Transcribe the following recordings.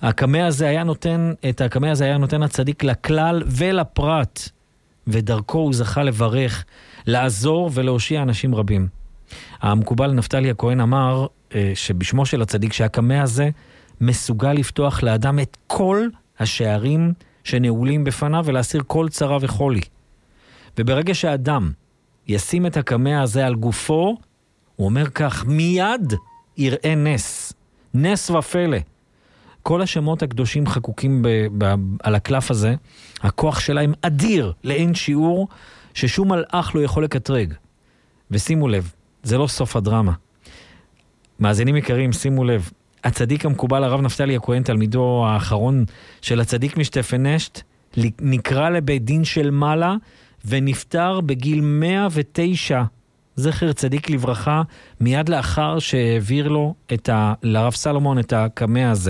הקמע הזה היה נותן הצדיק לכלל ולפרט, ודרכו הוא זכה לברך, לעזור ולהושיע אנשים רבים. המקובל נפתלי הכהן אמר שבשמו של הצדיק שהקמע הזה מסוגל לפתוח לאדם את כל השערים שנעולים בפניו ולהסיר כל צרה וחולי. וברגע שהאדם ישים את הקמע הזה על גופו, הוא אומר כך, מיד יראה נס ופלא. כל השמות הקדושים חקוקים על הקלף הזה, הכוח שלהם אדיר לאין שיעור, ששום מלאך לא יכול לקטרג. ושימו לב, זה לא סוף הדרמה. מאזינים יקרים, שימו לב, הצדיק המקובל הרב נפתלי הכהן, תלמידו האחרון של הצדיק משטפנשט, נקרא לבית דין של מעלה, ונפטר בגיל 109, זכר צדיק לברכה, מיד לאחר שהעביר לו לרב סלומון את הקמע הזה.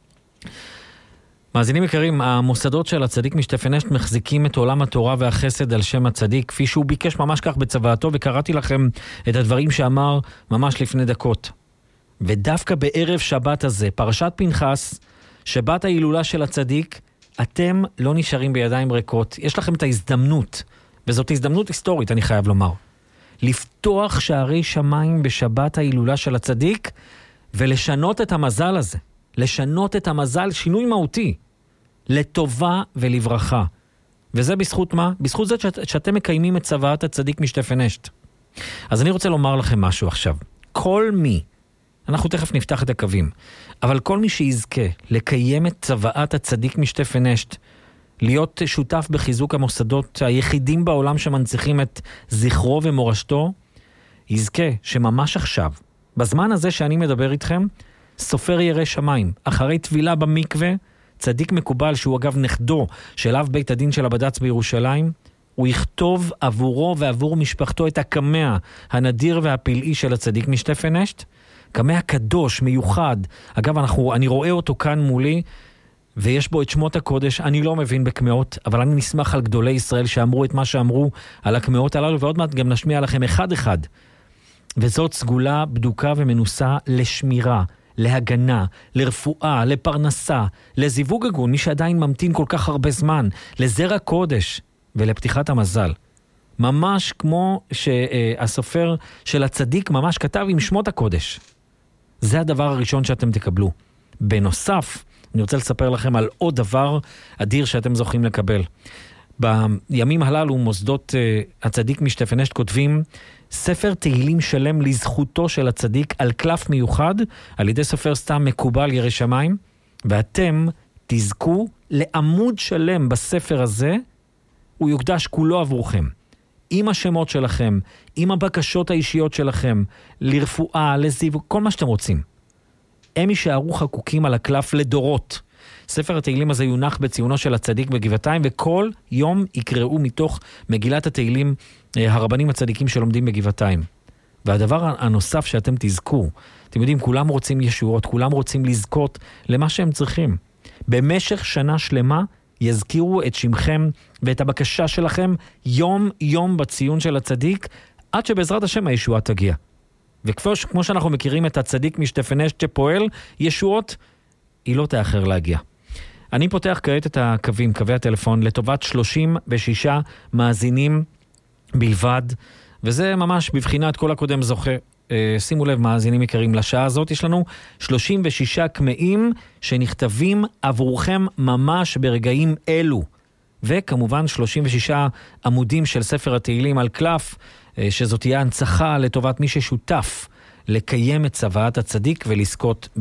מאזינים יקרים, המוסדות של הצדיק משטפנשט מחזיקים את עולם התורה והחסד על שם הצדיק, כפי שהוא ביקש ממש כך בצוואתו, וקראתי לכם את הדברים שאמר ממש לפני דקות. ודווקא בערב שבת הזה, פרשת פנחס, שבת ההילולה של הצדיק, אתם לא נשארים בידיים ריקות. יש לכם את ההזדמנות, וזאת הזדמנות היסטורית, אני חייב לומר, לפתוח שערי שמיים בשבת ההילולה של הצדיק, ולשנות את המזל הזה. לשנות את המזל, שינוי מהותי, לטובה ולברכה. וזה בזכות מה? בזכות זה שאתם מקיימים את צוואת הצדיק משטפנשט. אז אני רוצה לומר לכם משהו עכשיו. כל מי, אנחנו תכף נפתח את הקווים, אבל כל מי שיזכה לקיים את צוואת הצדיק משטפנשט, להיות שותף בחיזוק המוסדות היחידים בעולם שמנציחים את זכרו ומורשתו, יזכה שממש עכשיו, בזמן הזה שאני מדבר איתכם, סופר ירא שמיים, אחרי טבילה במקווה, צדיק מקובל שהוא אגב נכדו של אב בית הדין של הבד"ץ בירושלים, הוא יכתוב עבורו ועבור משפחתו את הקמע הנדיר והפלאי של הצדיק משטפנשט, קמע קדוש, מיוחד. אגב, אני רואה אותו כאן מולי, ויש בו את שמות הקודש. אני לא מבין בקמעות, אבל אני נשמח על גדולי ישראל שאמרו את מה שאמרו על הקמעות הללו, ועוד מעט גם נשמיע לכם אחד אחד. וזאת סגולה בדוקה ומנוסה לשמירה, להגנה, לרפואה, לפרנסה, לזיווג הגון, מי שעדיין ממתין כל כך הרבה זמן, לזרע קודש ולפתיחת המזל. ממש כמו שהסופר של הצדיק ממש כתב עם שמות הקודש. זה הדבר הראשון שאתם תקבלו. בנוסף, אני רוצה לספר לכם על עוד דבר אדיר שאתם זוכים לקבל. בימים הללו מוסדות הצדיק משטפנשט כותבים ספר תהילים שלם לזכותו של הצדיק על קלף מיוחד, על ידי סופר סתם מקובל ירא שמיים, ואתם תזכו לעמוד שלם בספר הזה, הוא יוקדש כולו עבורכם. עם השמות שלכם, עם הבקשות האישיות שלכם, לרפואה, לזיווג, כל מה שאתם רוצים. הם יישארו חקוקים על הקלף לדורות. ספר התהילים הזה יונח בציונו של הצדיק בגבעתיים, וכל יום יקראו מתוך מגילת התהילים הרבנים הצדיקים שלומדים בגבעתיים. והדבר הנוסף שאתם תזכו, אתם יודעים, כולם רוצים ישועות, כולם רוצים לזכות למה שהם צריכים. במשך שנה שלמה יזכירו את שמכם ואת הבקשה שלכם יום יום בציון של הצדיק, עד שבעזרת השם הישועה תגיע. וכמו שאנחנו מכירים את הצדיק משטפנשט שפועל, ישועות היא לא תאחר להגיע. אני פותח כעת את הקווים, קווי הטלפון, לטובת 36 מאזינים בלבד, וזה ממש בבחינת כל הקודם זוכה. שימו לב מאזינים יקרים, לשעה הזאת יש לנו 36 קמעים שנכתבים עבורכם ממש ברגעים אלו. וכמובן 36 עמודים של ספר התהילים על קלף, שזאת תהיה הנצחה לטובת מי ששותף לקיים את צוואת הצדיק ולזכות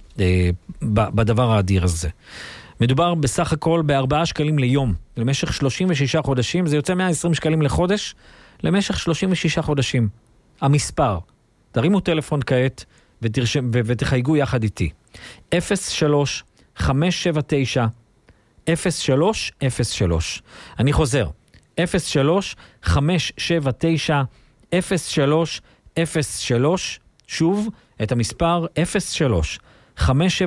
בדבר האדיר הזה. מדובר בסך הכל ב4 שקלים ליום, למשך 36 חודשים, זה יוצא 120 שקלים לחודש, למשך 36 חודשים. המספר, תרימו טלפון כעת ותחייגו יחד איתי. 03-579-0303. אני חוזר, 03-579-0303. שוב, את המספר 03-579-0303.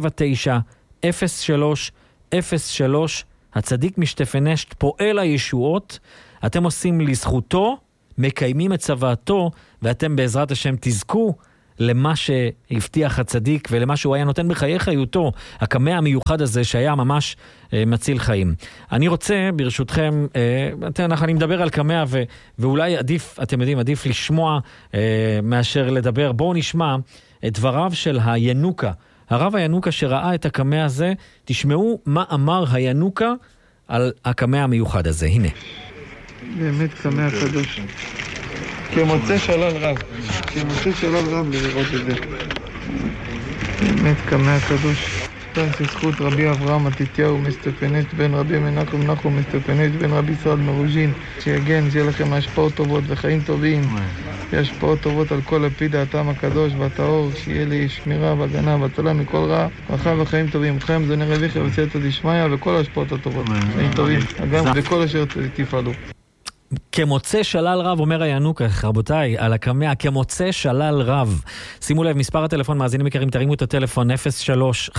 הצדיק משטפנשט פועל הישועות, אתם עושים לזכותו, מקיימים את צוואתו, ואתם בעזרת השם תזכו למה שהבטיח הצדיק ולמה שהוא היה נותן בחיי חיותו, הקמע המיוחד הזה שהיה ממש מציל חיים. אני רוצה, ברשותכם, אני מדבר על קמע ואולי עדיף, אתם יודעים, עדיף לשמוע מאשר לדבר. בואו נשמע את דבריו של הינוקה, הרב הינוקה שראה את הקמע הזה. תשמעו מה אמר הינוקה על הקמע המיוחד הזה. הנה. באמת קמע קדוש. כמוצא שלל רב. כמוצא שלל רב לראות את זה. באמת קמע קדוש. זכות רבי אברהם מתתיהו מסטפנט בן רבי מנחם נחום מסטפנט בן רבי ישראל מרוז'ין, שיגן, שיהיה לכם השפעות טובות וחיים טובים, והשפעות טובות על כל לפיד האטם הקדוש והטהור, שיהיה לי שמירה והגנה והצלה מכל רע, ברכה וחיים טובים, חיים זוני רביכי וסייעתא דשמיא, וכל ההשפעות הטובות, חיים טובים, גם וכל אשר תפעלו. כמוצא שלל רב, אומר הינוקה, רבותיי, על הקמע, כמוצא שלל רב. שימו לב, מספר הטלפון, מאזינים יקרים, תרימו את הטלפון 03-579-0303,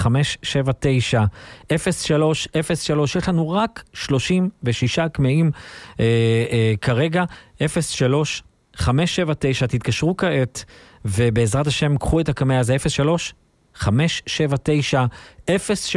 יש לנו רק 36 קמעים כרגע, 03-579, תתקשרו כעת, ובעזרת השם, קחו את הקמע הזה, 03-579-0303.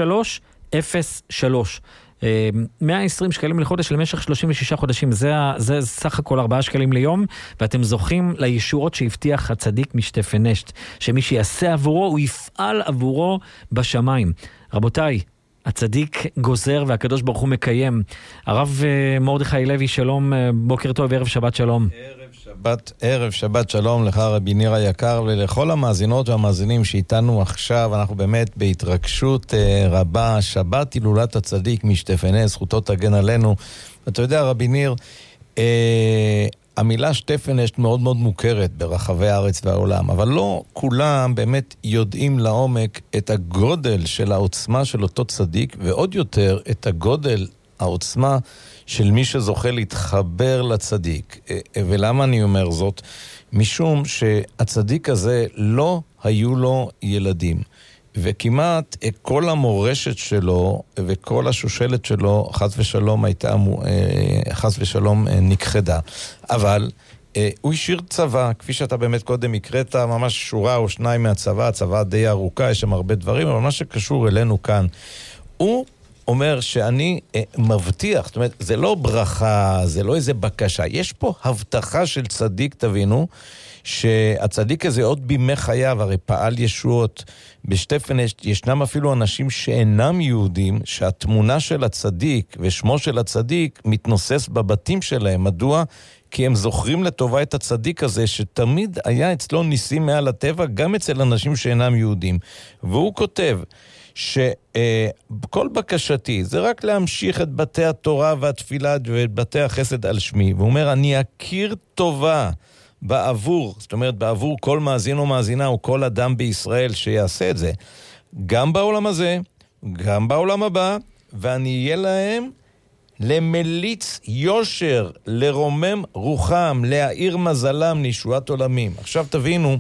120 שקלים לחודש למשך 36 חודשים, זה סך הכל 4 שקלים ליום, ואתם זוכים לישועות שהבטיח הצדיק משטפנשט, שמי שיעשה עבורו, הוא יפעל עבורו בשמיים. רבותיי, הצדיק גוזר והקדוש ברוך הוא מקיים. הרב מרדכי לוי, שלום, בוקר טוב, ערב שבת שלום. ערב שבת שלום לך רבי ניר היקר, ולכל המאזינות והמאזינים שאיתנו עכשיו. אנחנו באמת בהתרגשות רבה, שבת הילולת הצדיק משטפנשט, זכותו תגן עלינו. אתה יודע רבי ניר, המילה שטפנשט מאוד מאוד מוכרת ברחבי הארץ והעולם, אבל לא כולם באמת יודעים לעומק את הגודל של העוצמה של אותו צדיק, ועוד יותר את הגודל, העוצמה של מי שזוכה להתחבר לצדיק. ולמה אני אומר זאת? משום שהצדיק הזה לא היו לו ילדים, וכמעט כל המורשת שלו וכל השושלת שלו חס ושלום הייתה חס ושלום נכחדה. אבל הוא השאיר צבא, כפי שאתה באמת קודם הקראת, ממש שורה או שניים מהצבא, הצבא די ארוכה, יש שם הרבה דברים, אבל מה שקשור אלינו כאן, הוא אומר שאני מבטיח, זאת אומרת, זה לא ברכה, זה לא איזה בקשה, יש פה הבטחה של צדיק, תבינו, שהצדיק הזה עוד בימי חייו, הרי פעל ישועות בשטפנשט, ישנם אפילו אנשים שאינם יהודים, שהתמונה של הצדיק ושמו של הצדיק מתנוסס בבתים שלהם. מדוע? כי הם זוכרים לטובה את הצדיק הזה, שתמיד היה אצלו ניסים מעל הטבע, גם אצל אנשים שאינם יהודים. והוא כותב שכל בקשתי זה רק להמשיך את בתי התורה והתפילה ואת בתי החסד על שמי. והוא אומר, אני אכיר טובה בעבור, זאת אומרת בעבור כל מאזין או מאזינה או כל אדם בישראל שיעשה את זה, גם בעולם הזה, גם בעולם הבא, ואני אהיה להם למליץ יושר, לרומם רוחם, להאיר מזלם, לישועת עולמים. עכשיו תבינו,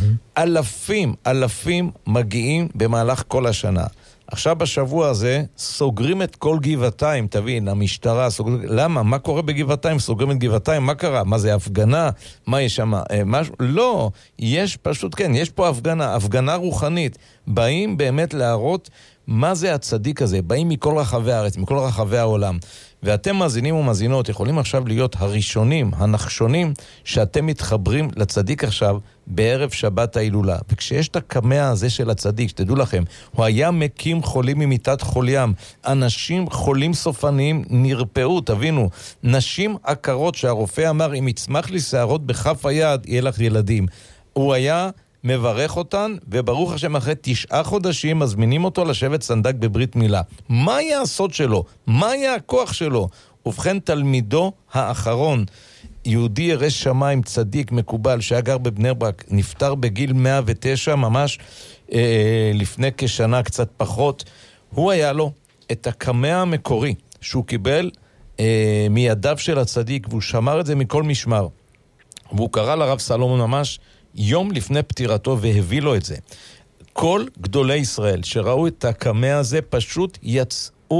אלפים מגיעים במהלך כל השנה. עכשיו בשבוע הזה סוגרים את כל גבעתיים, תבין, המשטרה סוגרים, למה? מה קורה בגבעתיים? סוגרים את גבעתיים, מה קרה? מה זה הפגנה? מה יש שם? משהו? לא, יש פשוט, כן, יש פה הפגנה רוחנית. באים באמת להראות מה זה הצדיק הזה, באים מכל רחבי הארץ, מכל רחבי העולם. ואתם מאזינים ומאזינות יכולים עכשיו להיות הראשונים, הנחשונים, שאתם מתחברים לצדיק עכשיו בערב שבת ההילולה. וכשיש את הקמע הזה של הצדיק, שתדעו לכם, הוא היה מקים חולים ממיטת חוליים. אנשים חולים סופניים נרפאו, תבינו. נשים עקרות שהרופא אמר, אם יצמח לי שערות בכף היד, יהיה לך ילדים. הוא היה מברך אותן, וברוך השם אחרי 9 חודשים מזמינים אותו לשבת סנדק בברית מילה. מה היה הסוד שלו? מה היה הכוח שלו? ובכן תלמידו האחרון, יהודי ירא שמיים צדיק מקובל שהיה גר בבני ברק, נפטר בגיל 109 ממש לפני כשנה קצת פחות. הוא היה לו את הקמע המקורי שהוא קיבל מידיו של הצדיק, והוא שמר את זה מכל משמר, והוא קרא לרב סלומון ממש יום לפני פטירתו והביא לו את זה. כל גדולי ישראל שראו את הקמע הזה פשוט יצאו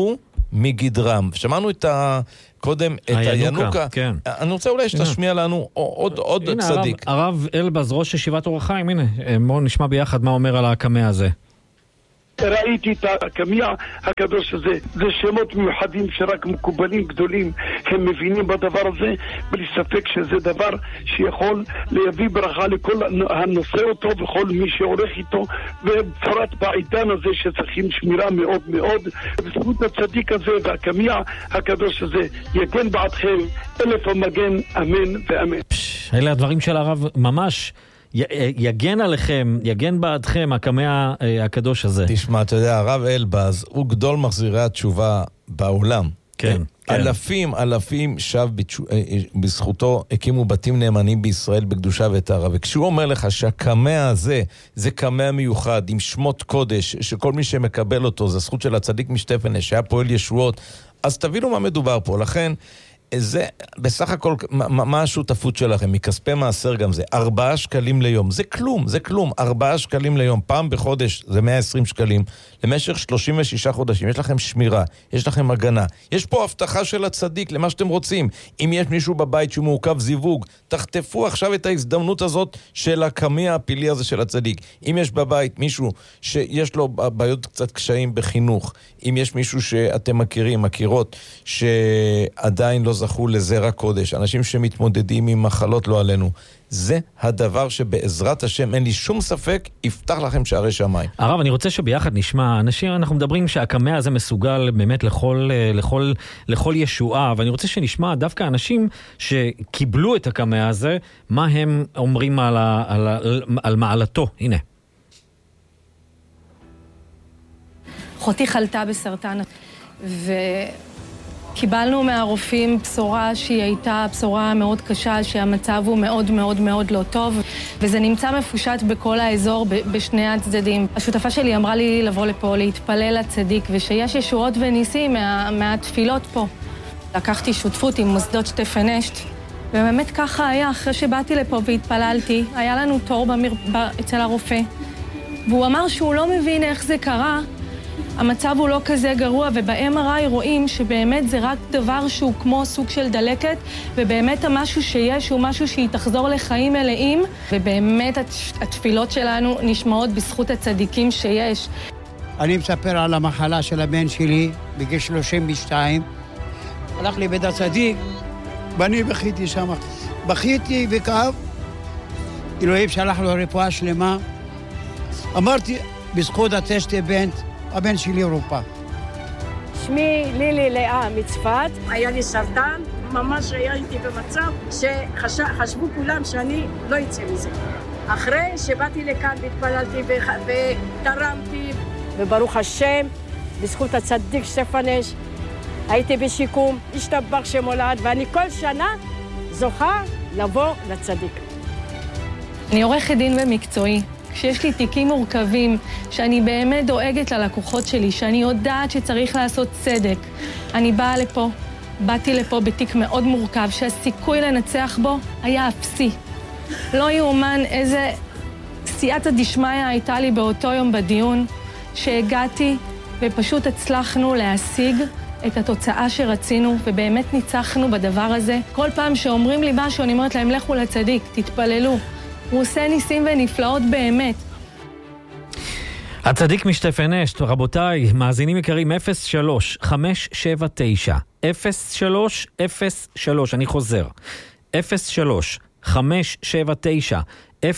מגדרם. שמענו קודם את הינוקה. כן. אני רוצה אולי שתשמיע לנו עוד צדיק. הרב אלבז, ראש ישיבת אור החיים, הנה, בואו נשמע ביחד מה אומר על הקמע הזה. ראיתי את הקמע הקדוש הזה, זה שמות מיוחדים שרק מקובלים גדולים הם מבינים בדבר הזה, בלי ספק שזה דבר שיכול להביא ברכה לכל הנושא אותו וכל מי שעורך איתו, ובפרט בעידן הזה שצריכים שמירה מאוד מאוד. בזכות הצדיק הזה והקמע הקדוש הזה יגן בעדכם אלף המגן, אמן ואמן. אלה הדברים של הרב ממש. יגן עליכם, יגן בעדכם, הקמע הקדוש הזה. תשמע, אתה יודע, הרב אלבז הוא גדול מחזירי התשובה בעולם. כן. אלפים שב בזכותו הקימו בתים נאמנים בישראל בקדושה וטהרה. וכשהוא אומר לך שהקמע הזה זה קמע מיוחד עם שמות קודש, שכל מי שמקבל אותו זה זכות של הצדיק משטפנש שהיה פועל ישועות, אז תבינו מה מדובר פה. לכן זה בסך הכל, מה השותפות שלכם? מכספי מעשר גם זה 4 שקלים ליום, זה כלום 4 שקלים ליום, פעם בחודש זה 120 שקלים למשך 36 חודשים, יש לכם שמירה, יש לכם הגנה, יש פה הבטחה של הצדיק למה שאתם רוצים. אם יש מישהו בבית שהוא מעוכב זיווג, תחטפו עכשיו את ההזדמנות הזאת של הקמע הפילי הזה של הצדיק. אם יש בבית מישהו שיש לו בעיות קצת קשיים בחינוך, אם יש מישהו שאתם מכירות שעדיין לא זכו לזרע קודש, אנשים שמתמודדים עם מחלות לא עלינו, זה הדבר שבעזרת השם אין לי שום ספק יפתח לכם שערי שמיים. הרב, אני רוצה שביחד נשמע אנשים, אנחנו מדברים שהקמע הזה מסוגל באמת לכל ישועה, ואני רוצה שנשמע דווקא אנשים שקיבלו את הקמע הזה, מה הם אומרים על מעלתו. הנה. אחותי חלתה בסרטן, קיבלנו מהרופאים בשורה שהיא הייתה בשורה מאוד קשה, שהמצב הוא מאוד מאוד מאוד לא טוב, וזה נמצא מפושט בכל האזור, בשני הצדדים. השותפה שלי אמרה לי לבוא לפה, להתפלל לצדיק, ושיש ישועות וניסים מהתפילות פה. לקחתי שותפות עם מוסדות שטפנשט, ובאמת ככה היה, אחרי שבאתי לפה והתפללתי, היה לנו תור אצל הרופא, והוא אמר שהוא לא מבין איך זה קרה, המצב הוא לא כזה גרוע, וב-MRI רואים שבאמת זה רק דבר שהוא כמו סוג של דלקת, ובאמת המשהו שיש הוא משהו שהיא תחזור לחיים מלאים, ובאמת התפילות שלנו נשמעות בזכות הצדיקים שיש. אני מספר על המחלה של הבן שלי בגיל 32, הלך לבית הצדיק, ואני בכיתי שם, בכיתי וכאב, אלוהים שלח לו רפואה שלמה, אמרתי, בזכות הטסטמנט, הבן שלי אירופה. שמי לילי לאה מצפת, היה לי סרטן, ממש היה איתי במצב שחשבו כולם שאני לא יצא מזה. אחרי שבאתי לכאן והתפללתי ותרמתי, וברוך השם, בזכות הצדיק שטפנש, הייתי בשיקום, השתבח שמולד, ואני כל שנה זוכה לבוא לצדיק. אני עורכת דין במקצועי. כשיש לי תיקים מורכבים, שאני באמת דואגת ללקוחות שלי, שאני יודעת שצריך לעשות צדק, אני באתי לפה בתיק מאוד מורכב, שהסיכוי לנצח בו היה אפסי. לא יאומן איזה סייעתא דשמיא הייתה לי באותו יום בדיון, שהגעתי ופשוט הצלחנו להשיג את התוצאה שרצינו, ובאמת ניצחנו בדבר הזה. כל פעם שאומרים לי משהו, אני אומרת להם, לכו לצדיק, תתפללו. הוא עושה ניסים ונפלאות באמת. הצדיק משטפנשט, רבותיי, מאזינים יקרים, 03-579-0303, אני חוזר, 03-579-0303,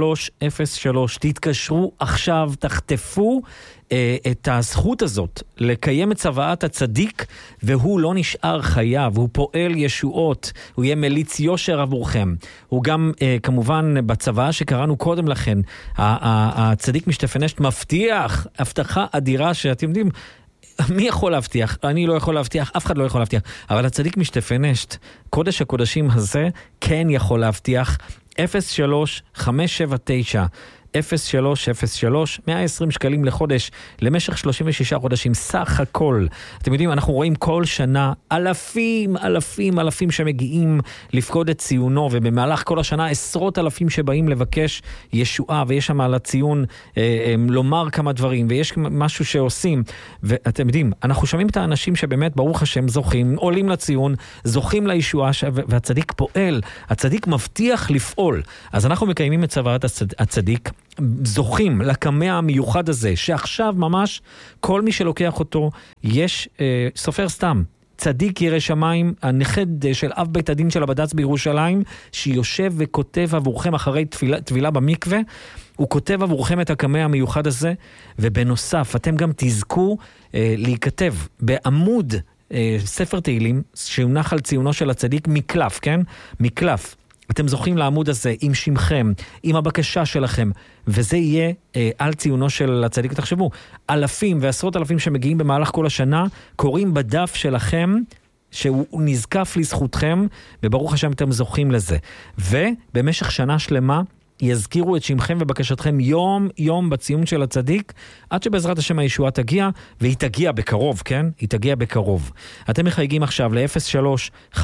תתקשרו עכשיו, תחטפו את הזכות הזאת לקיים את צוואת הצדיק, והוא לא נשאר חייב, הוא פועל ישועות, הוא יהיה מליץ יושר עבורכם. הוא גם כמובן בצוואה שקראנו קודם לכן, הצדיק משטפנשט מבטיח הבטחה אדירה שאתם יודעים, מי יכול להבטיח? אני לא יכול להבטיח, אף אחד לא יכול להבטיח, אבל הצדיק משטפנשט, קודש הקודשים הזה, כן יכול להבטיח. 03-579 0303, 120 שקלים לחודש, למשך 36 חודשים, סך הכל. אתם יודעים, אנחנו רואים כל שנה אלפים שמגיעים לפקוד את ציונו, ובמהלך כל השנה עשרות אלפים שבאים לבקש ישועה, ויש שם על הציון לומר כמה דברים, ויש משהו שעושים, ואתם יודעים, אנחנו שומעים את האנשים שבאמת, ברוך השם, זוכים, עולים לציון, זוכים לישועה, והצדיק פועל, הצדיק מבטיח לפעול. אז אנחנו מקיימים את צוואת הצדיק, זוכים לקמע המיוחד הזה, שעכשיו ממש כל מי שלוקח אותו, יש סופר סתם, צדיק ירא שמיים, הנכד של אב בית הדין של הבד"ץ בירושלים, שיושב וכותב עבורכם אחרי תפילה במקווה, הוא כותב עבורכם את הקמע המיוחד הזה, ובנוסף אתם גם תזכו להיכתב בעמוד ספר תהילים, שהונח על ציונו של הצדיק מקלף, כן? מקלף. אתם זוכים לעמוד הזה עם שמכם, עם הבקשה שלכם, וזה יהיה על ציונו של הצדיק. תחשבו, אלפים ועשרות אלפים שמגיעים במהלך כל השנה, קוראים בדף שלכם, שהוא נזקף לזכותכם, וברוך השם אתם זוכים לזה. ובמשך שנה שלמה, יזכירו את שמכם ובקשתכם יום בציון של הצדיק, עד שבעזרת השם הישועה תגיע, והיא תגיע בקרוב, כן? היא תגיע בקרוב. אתם מחייגים עכשיו ל-03-579-03-03,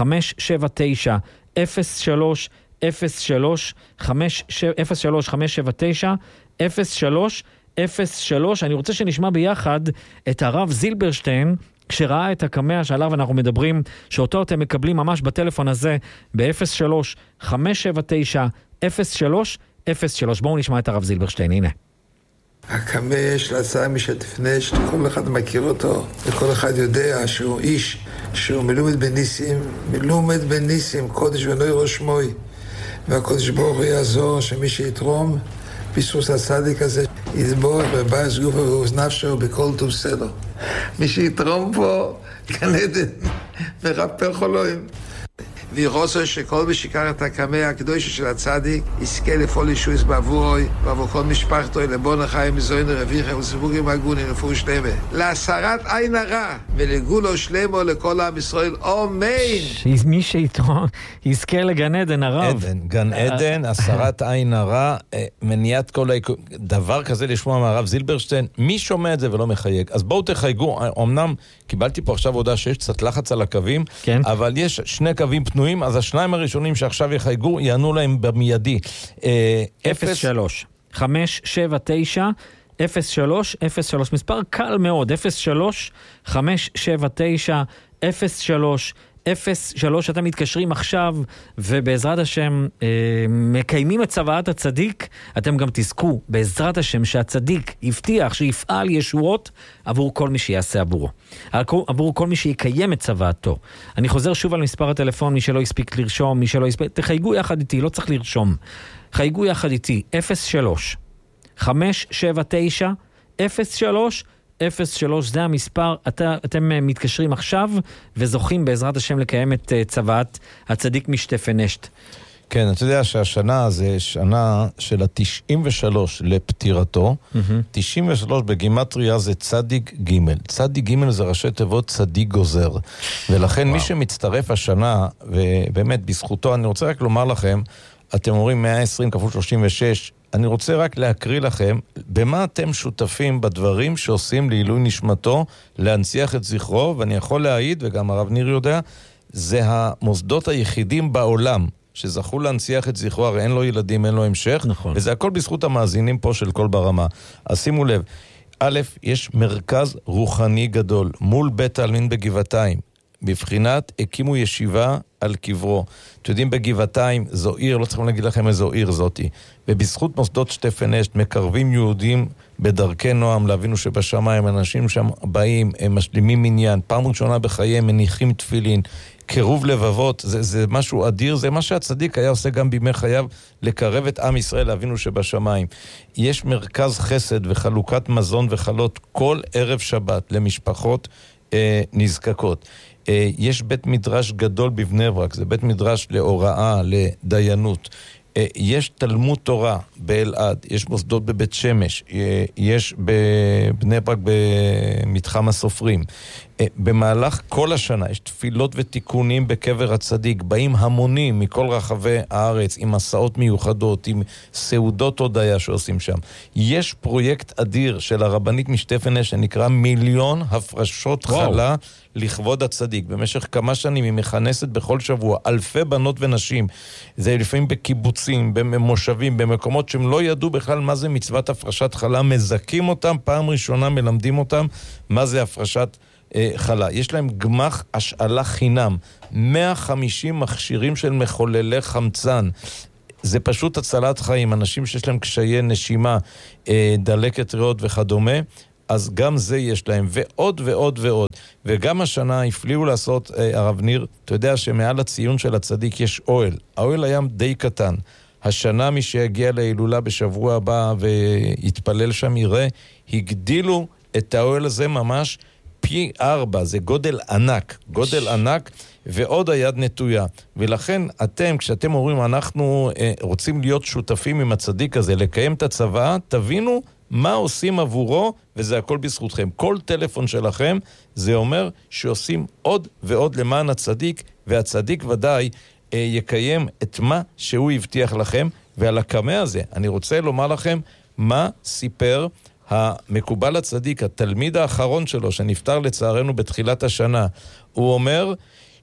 03-579-03-03, אני רוצה שנשמע ביחד את הרב זילברשטיין, כשראה את הקמע שעליו אנחנו מדברים, שאותו אתם מקבלים ממש בטלפון הזה, ב-03-579-03-03. בואו נשמע את הרב זילברשטיין, הנה. הקמע יש להצעה משתפנש, כל אחד מכיר אותו, וכל אחד יודע שהוא איש, שהוא מלומד בניסים, קודש ונוי ראש מוי, והקודש ברוך הוא יעזור שמי שיתרום, ביסוס הצדיק הזה, יתבורך בבייס גופה ואוזנפשו בכל טוב סדר. מי שיתרום פה, גן עדן, מרפא חולוים. וירוצו שכל מי שיקר את הקמע הקדושה של הצדיק יזכה לפעול ישועה בעבורוי ועבור כל משפחתו לבון החיים מזוין רביכם וסיפורים הגונים לפור שלמה להסרת עין הרע ולגולו שלמה לכל עם ישראל אמן. מי שיתרום יזכה לגן עדן הרב. גן עדן, הסרת עין הרע, מניעת כל דבר כזה לשמוע מהרב זילברשטיין. מי שומע את זה ולא מחייג? אז בואו תחייגו. אמנם קיבלתי פה עכשיו הודעה שיש קצת לחץ על הקווים, כן. אבל יש שני קווים פנויים, אז השניים הראשונים שעכשיו יחייגו, יענו להם במיידי. 03 579 03 03, מספר קל מאוד, 03 579 03 03, אתם מתקשרים עכשיו, ובעזרת השם מקיימים את צוואת הצדיק. אתם גם תזכו בעזרת השם שהצדיק יבטיח שיפעל ישועות עבור כל מי שיעשה עבורו, עבור כל מי שיקיים את צוואתו. אני חוזר שוב על מספר הטלפון, מי שלא יספיק לרשום, מי שלא יספיק, תחייגו יחד איתי, לא צריך לרשום, חייגו יחד איתי, 03 579 03 03, זה המספר. אתם מתקשרים עכשיו וזוכים בעזרת השם לקיים את צוואת הצדיק משטפנשט. כן, אתה יודע שהשנה זה שנה של ה-93 לפטירתו. 93 בגימטריה זה צדיק ג'. צדיק ג' זה ראשי תיבות צדיק גוזר. ולכן מי שמצטרף השנה, ובאמת בזכותו, אני רוצה רק לומר לכם, אתם אומרים 120 כפול 36, אני רוצה רק להקריא לכם במה אתם שותפים בדברים שעושים לעילוי נשמתו, להנציח את זכרו, ואני יכול להעיד, וגם הרב ניר יודע, זה המוסדות היחידים בעולם שזכו להנציח את זכרו, הרי אין לו ילדים, אין לו המשך, נכון. וזה הכל בזכות המאזינים פה של כל ברמה. אז שימו לב, א', יש מרכז רוחני גדול מול בית העלמין בגבעתיים, בבחינת הקימו ישיבה על קברו. אתם יודעים, בגבעתיים זו עיר, לא צריכים להגיד לכם איזו עיר זאתי. ובזכות מוסדות שטפנשט מקרבים יהודים בדרכי נועם, להבינו שבשמיים אנשים שם באים, הם משלימים עניין, פעם ראשונה בחייהם מניחים תפילין, קירוב לבבות, זה משהו אדיר, זה מה שהצדיק היה עושה גם בימי חייו, לקרב את עם ישראל, להבינו שבשמיים. יש מרכז חסד וחלוקת מזון וחלות כל ערב שבת למשפחות נזקקות. יש בית מדרש גדול בבני ברק, זה בית מדרש להוראה, לדיינות. יש תלמוד תורה באלעד, יש מוסדות בבית שמש, יש בבני ברק במתחם הסופרים, במהלך כל השנה יש תפילות ותיקונים בקבר הצדיק, באים המונים מכל רחבי הארץ, עם מסעות מיוחדות, עם סעודות הודיה שעושים שם. יש פרויקט אדיר של הרבנית משטפנש שנקרא 1,000,000 הפרשות חלה לכבוד הצדיק. במשך כמה שנים היא מכנסת בכל שבוע אלפי בנות ונשים, זה לפעמים בקיבוצים, במושבים, במקומות שהם לא ידעו בכלל מה זה מצוות הפרשת חלה, מזכים אותם, פעם ראשונה מלמדים אותם מה זה הפרשת חלה. יש להם גמח השאלה חינם, 150 מכשירים של מחוללי חמצן. זה פשוט הצלת חיים. אנשים שיש להם קשיי נשימה, דלקת ריאות וכדומה, אז גם זה יש להם, ועוד ועוד ועוד. וגם השנה הפליאו לעשות, הרב ניר, אתה יודע שמעל הציון של הצדיק יש אוהל. האוהל היה די קטן. השנה מי שיגיע להילולה בשבוע הבא ויתפלל שם יראה, הגדילו את האוהל הזה ממש פי 4, זה גודל ענק, גודל ענק, ועוד היד נטויה. ולכן אתם, כשאתם אומרים, אנחנו רוצים להיות שותפים עם הצדיק הזה, לקיים את הצבא, תבינו מה עושים עבורו, וזה הכל בזכותכם. כל טלפון שלכם, זה אומר שעושים עוד ועוד למען הצדיק, והצדיק ודאי יקיים את מה שהוא הבטיח לכם. ועל הקמה הזה, אני רוצה לומר לכם מה סיפר המקובל הצדיק, התלמיד האחרון שלו, שנפטר לצערנו בתחילת השנה. הוא אומר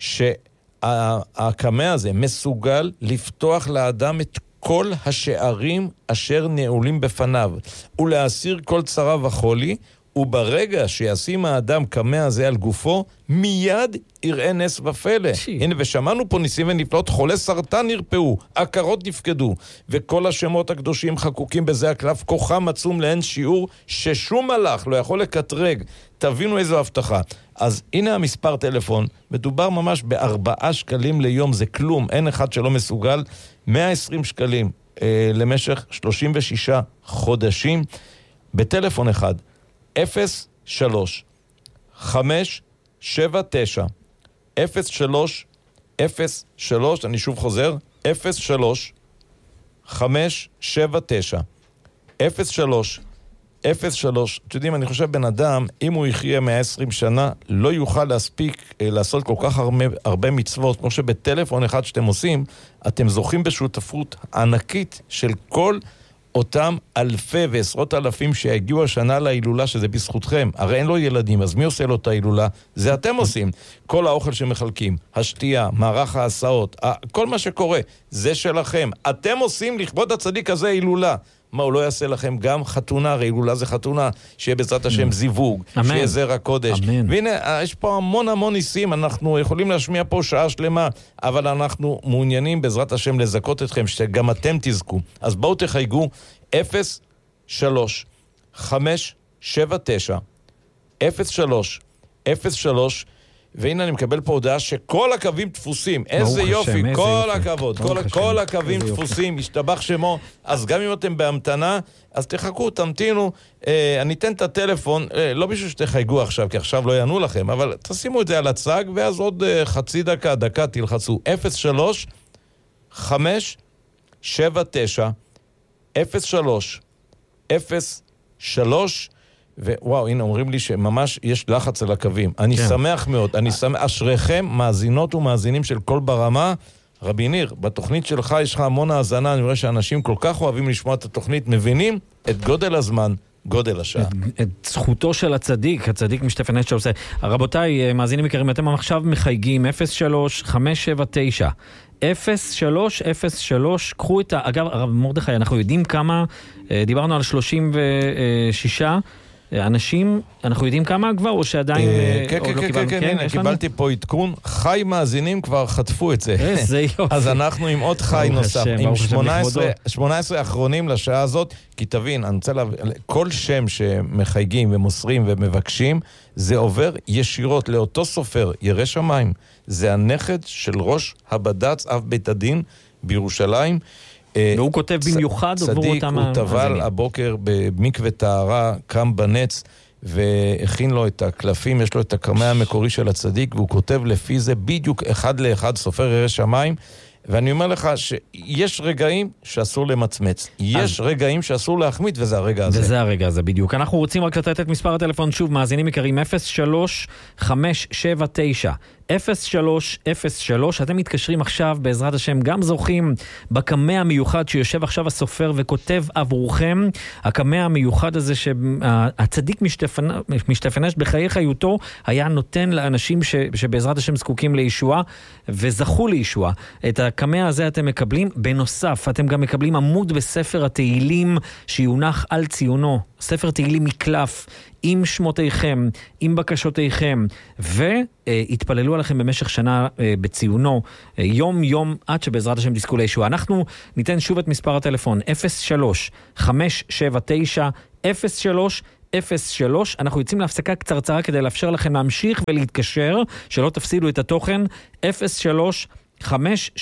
שהקמה הזה מסוגל לפתוח לאדם את כל השערים אשר נעולים בפניו, ולהסיר כל צרה וחולי, וברגע שישים האדם קמה הזה על גופו, מיד יראה נס ופלא. הנה, ושמענו פה ניסים ונפלאות, חולי סרטן נרפאו, עקרות נפקדו, וכל השמות הקדושים חקוקים בזה הקלף, כוחם עצום לאין שיעור, ששום מלאך לא יכול לקטרג. תבינו איזו הבטחה. אז הנה המספר טלפון, מדובר ממש ב4 שקלים ליום, זה כלום, אין אחד שלא מסוגל, 120 שקלים למשך 36 חודשים, בטלפון אחד, 03-579-03-03, אני שוב חוזר, 03-579-03-03. אתם יודעים, אני חושב בן אדם, אם הוא יחיה 120 שנה, לא יוכל להספיק לעשות כל כך הרבה מצוות, כמו שבטלפון אחד שאתם עושים, אתם זוכים בשותפות ענקית של כל אותם אלפי ועשרות אלפים שהגיעו השנה להילולה, שזה בזכותכם. הרי אין לו ילדים, אז מי עושה לו את ההילולה? זה אתם עושים. כל האוכל שמחלקים, השתייה, מערך ההסעות, כל מה שקורה, זה שלכם. אתם עושים לכבוד הצדיק הזה הילולה. מה, הוא לא יעשה לכם גם חתונה? הרי הילולה זה חתונה, שיהיה בעזרת השם זיווג, שיהיה זרע קודש. והנה, יש פה המון ניסים, אנחנו יכולים להשמיע פה שעה שלמה, אבל אנחנו מעוניינים בעזרת השם לזכות אתכם, שגם אתם תזכו. אז בואו תחייגו 03-579-03-03, והנה אני מקבל פה הודעה שכל הקווים דפוסים. איזה יופי, כל הכבוד, כל הקווים דפוסים, השתבח שמו. אז גם אם אתם בהמתנה, אז תחכו, תמתינו. אני אתן את הטלפון, לא בשביל שתחייגו עכשיו, כי עכשיו לא יענו לכם, אבל תשימו את זה על הצג, ואז עוד חצי דקה תלחצו. 03-579-03-03, ווואו, הנה אומרים לי שממש יש לחץ על הקווים. אני שמח מאוד, אשריכם מאזינות ומאזינים של כל ברמה. רבי ניר, בתוכנית שלך יש לך המון האזנה, אני רואה שאנשים כל כך אוהבים לשמוע את התוכנית, מבינים את גודל הזמן, גודל השעה. את זכותו של הצדיק, הצדיק משטפנש שעושה. רבותיי, מאזינים יקרים, אתם עכשיו מחייגים 03-579-03-03, קחו את אגב, הרב מרדכי, אנחנו יודעים כמה, דיברנו על 36 אנשים, אנחנו יודעים כמה כבר, או שעדיין כן, קיבלתי פה עדכון, חי מאזינים כבר חטפו את זה. איזה יופי. אז אנחנו עם עוד חי נוסף, עם 18 אחרונים לשעה הזאת, כי תבין, אני רוצה להבין, כל שם שמחייגים ומוסרים ומבקשים, זה עובר ישירות לאותו סופר, ירא שמיים. זה הנכד של ראש הבד"ץ, אב בית הדין בירושלים, והוא כותב במיוחד עבור אותם צדיק, הוא טבל הבוקר במקווה טהרה, קם בנץ והכין לו את הקלפים, יש לו את הקרמה המקורי של הצדיק, והוא כותב לפי זה בדיוק אחד לאחד, סופר ירא שמיים, ואני אומר לך שיש רגעים שאסור למצמץ. יש רגעים שאסור להחמיץ, וזה הרגע הזה. וזה הרגע הזה, בדיוק. אנחנו רוצים רק לתת את מספר הטלפון שוב, מאזינים יקרים, 03-579-0303. אתם מתקשרים עכשיו, בעזרת השם, גם זוכים בקמע המיוחד שיושב עכשיו הסופר וכותב עבורכם. הקמע המיוחד הזה שהצדיק משתפנשט בחיי חיותו היה נותן לאנשים שבעזרת השם זקוקים לישועה וזכו לישועה. את הקמע הזה אתם מקבלים. בנוסף, אתם גם מקבלים עמוד בספר התהילים שיונח על ציונו. ספר תהילים מקלף עם שמותיכם, עם בקשותיכם, והתפללו עליכם במשך שנה בציונו, יום יום עד שבעזרת השם תזכו לישועה. אנחנו ניתן שוב את מספר הטלפון, 03-579-0303. אנחנו יוצאים להפסקה קצרצרה כדי לאפשר לכם להמשיך ולהתקשר, שלא תפסידו את התוכן. 03-579-0303.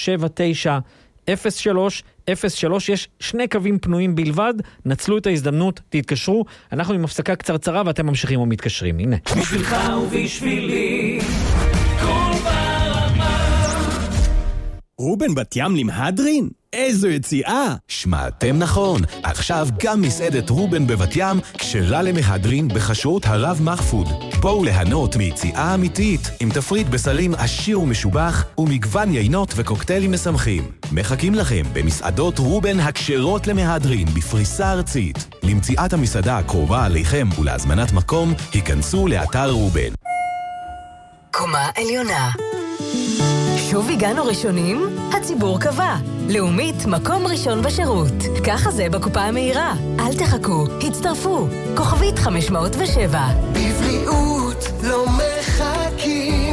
יש 2 קווים פנויים בלבד, נצלו את ההזדמנות, תתקשרו. אנחנו עם הפסקה קצרצרה ואתם ממשיכים ומתקשרים. הנה. בשבילך ובשבילי כל ברמה. רובן בת ים למהדרין? איזו יציאה! שמעתם נכון, עכשיו גם מסעדת רובן בבת ים כשרה למהדרין בחשרות הרב מחפוד. בואו ליהנות מיציאה אמיתית עם תפריט בסלים עשיר ומשובח ומגוון יינות וקוקטיילים משמחים. מחכים לכם במסעדות רובן הכשרות למהדרין בפריסה ארצית. למציאת המסעדה הקרובה עליכם ולהזמנת מקום, היכנסו לאתר רובן. קומה עליונה. שוב הגענו ראשונים? הציבור קבע. לאומית, מקום ראשון בשירות. ככה זה בקופה המהירה. אל תחכו, הצטרפו. כוכבית 507. בבריאות לא מחכים.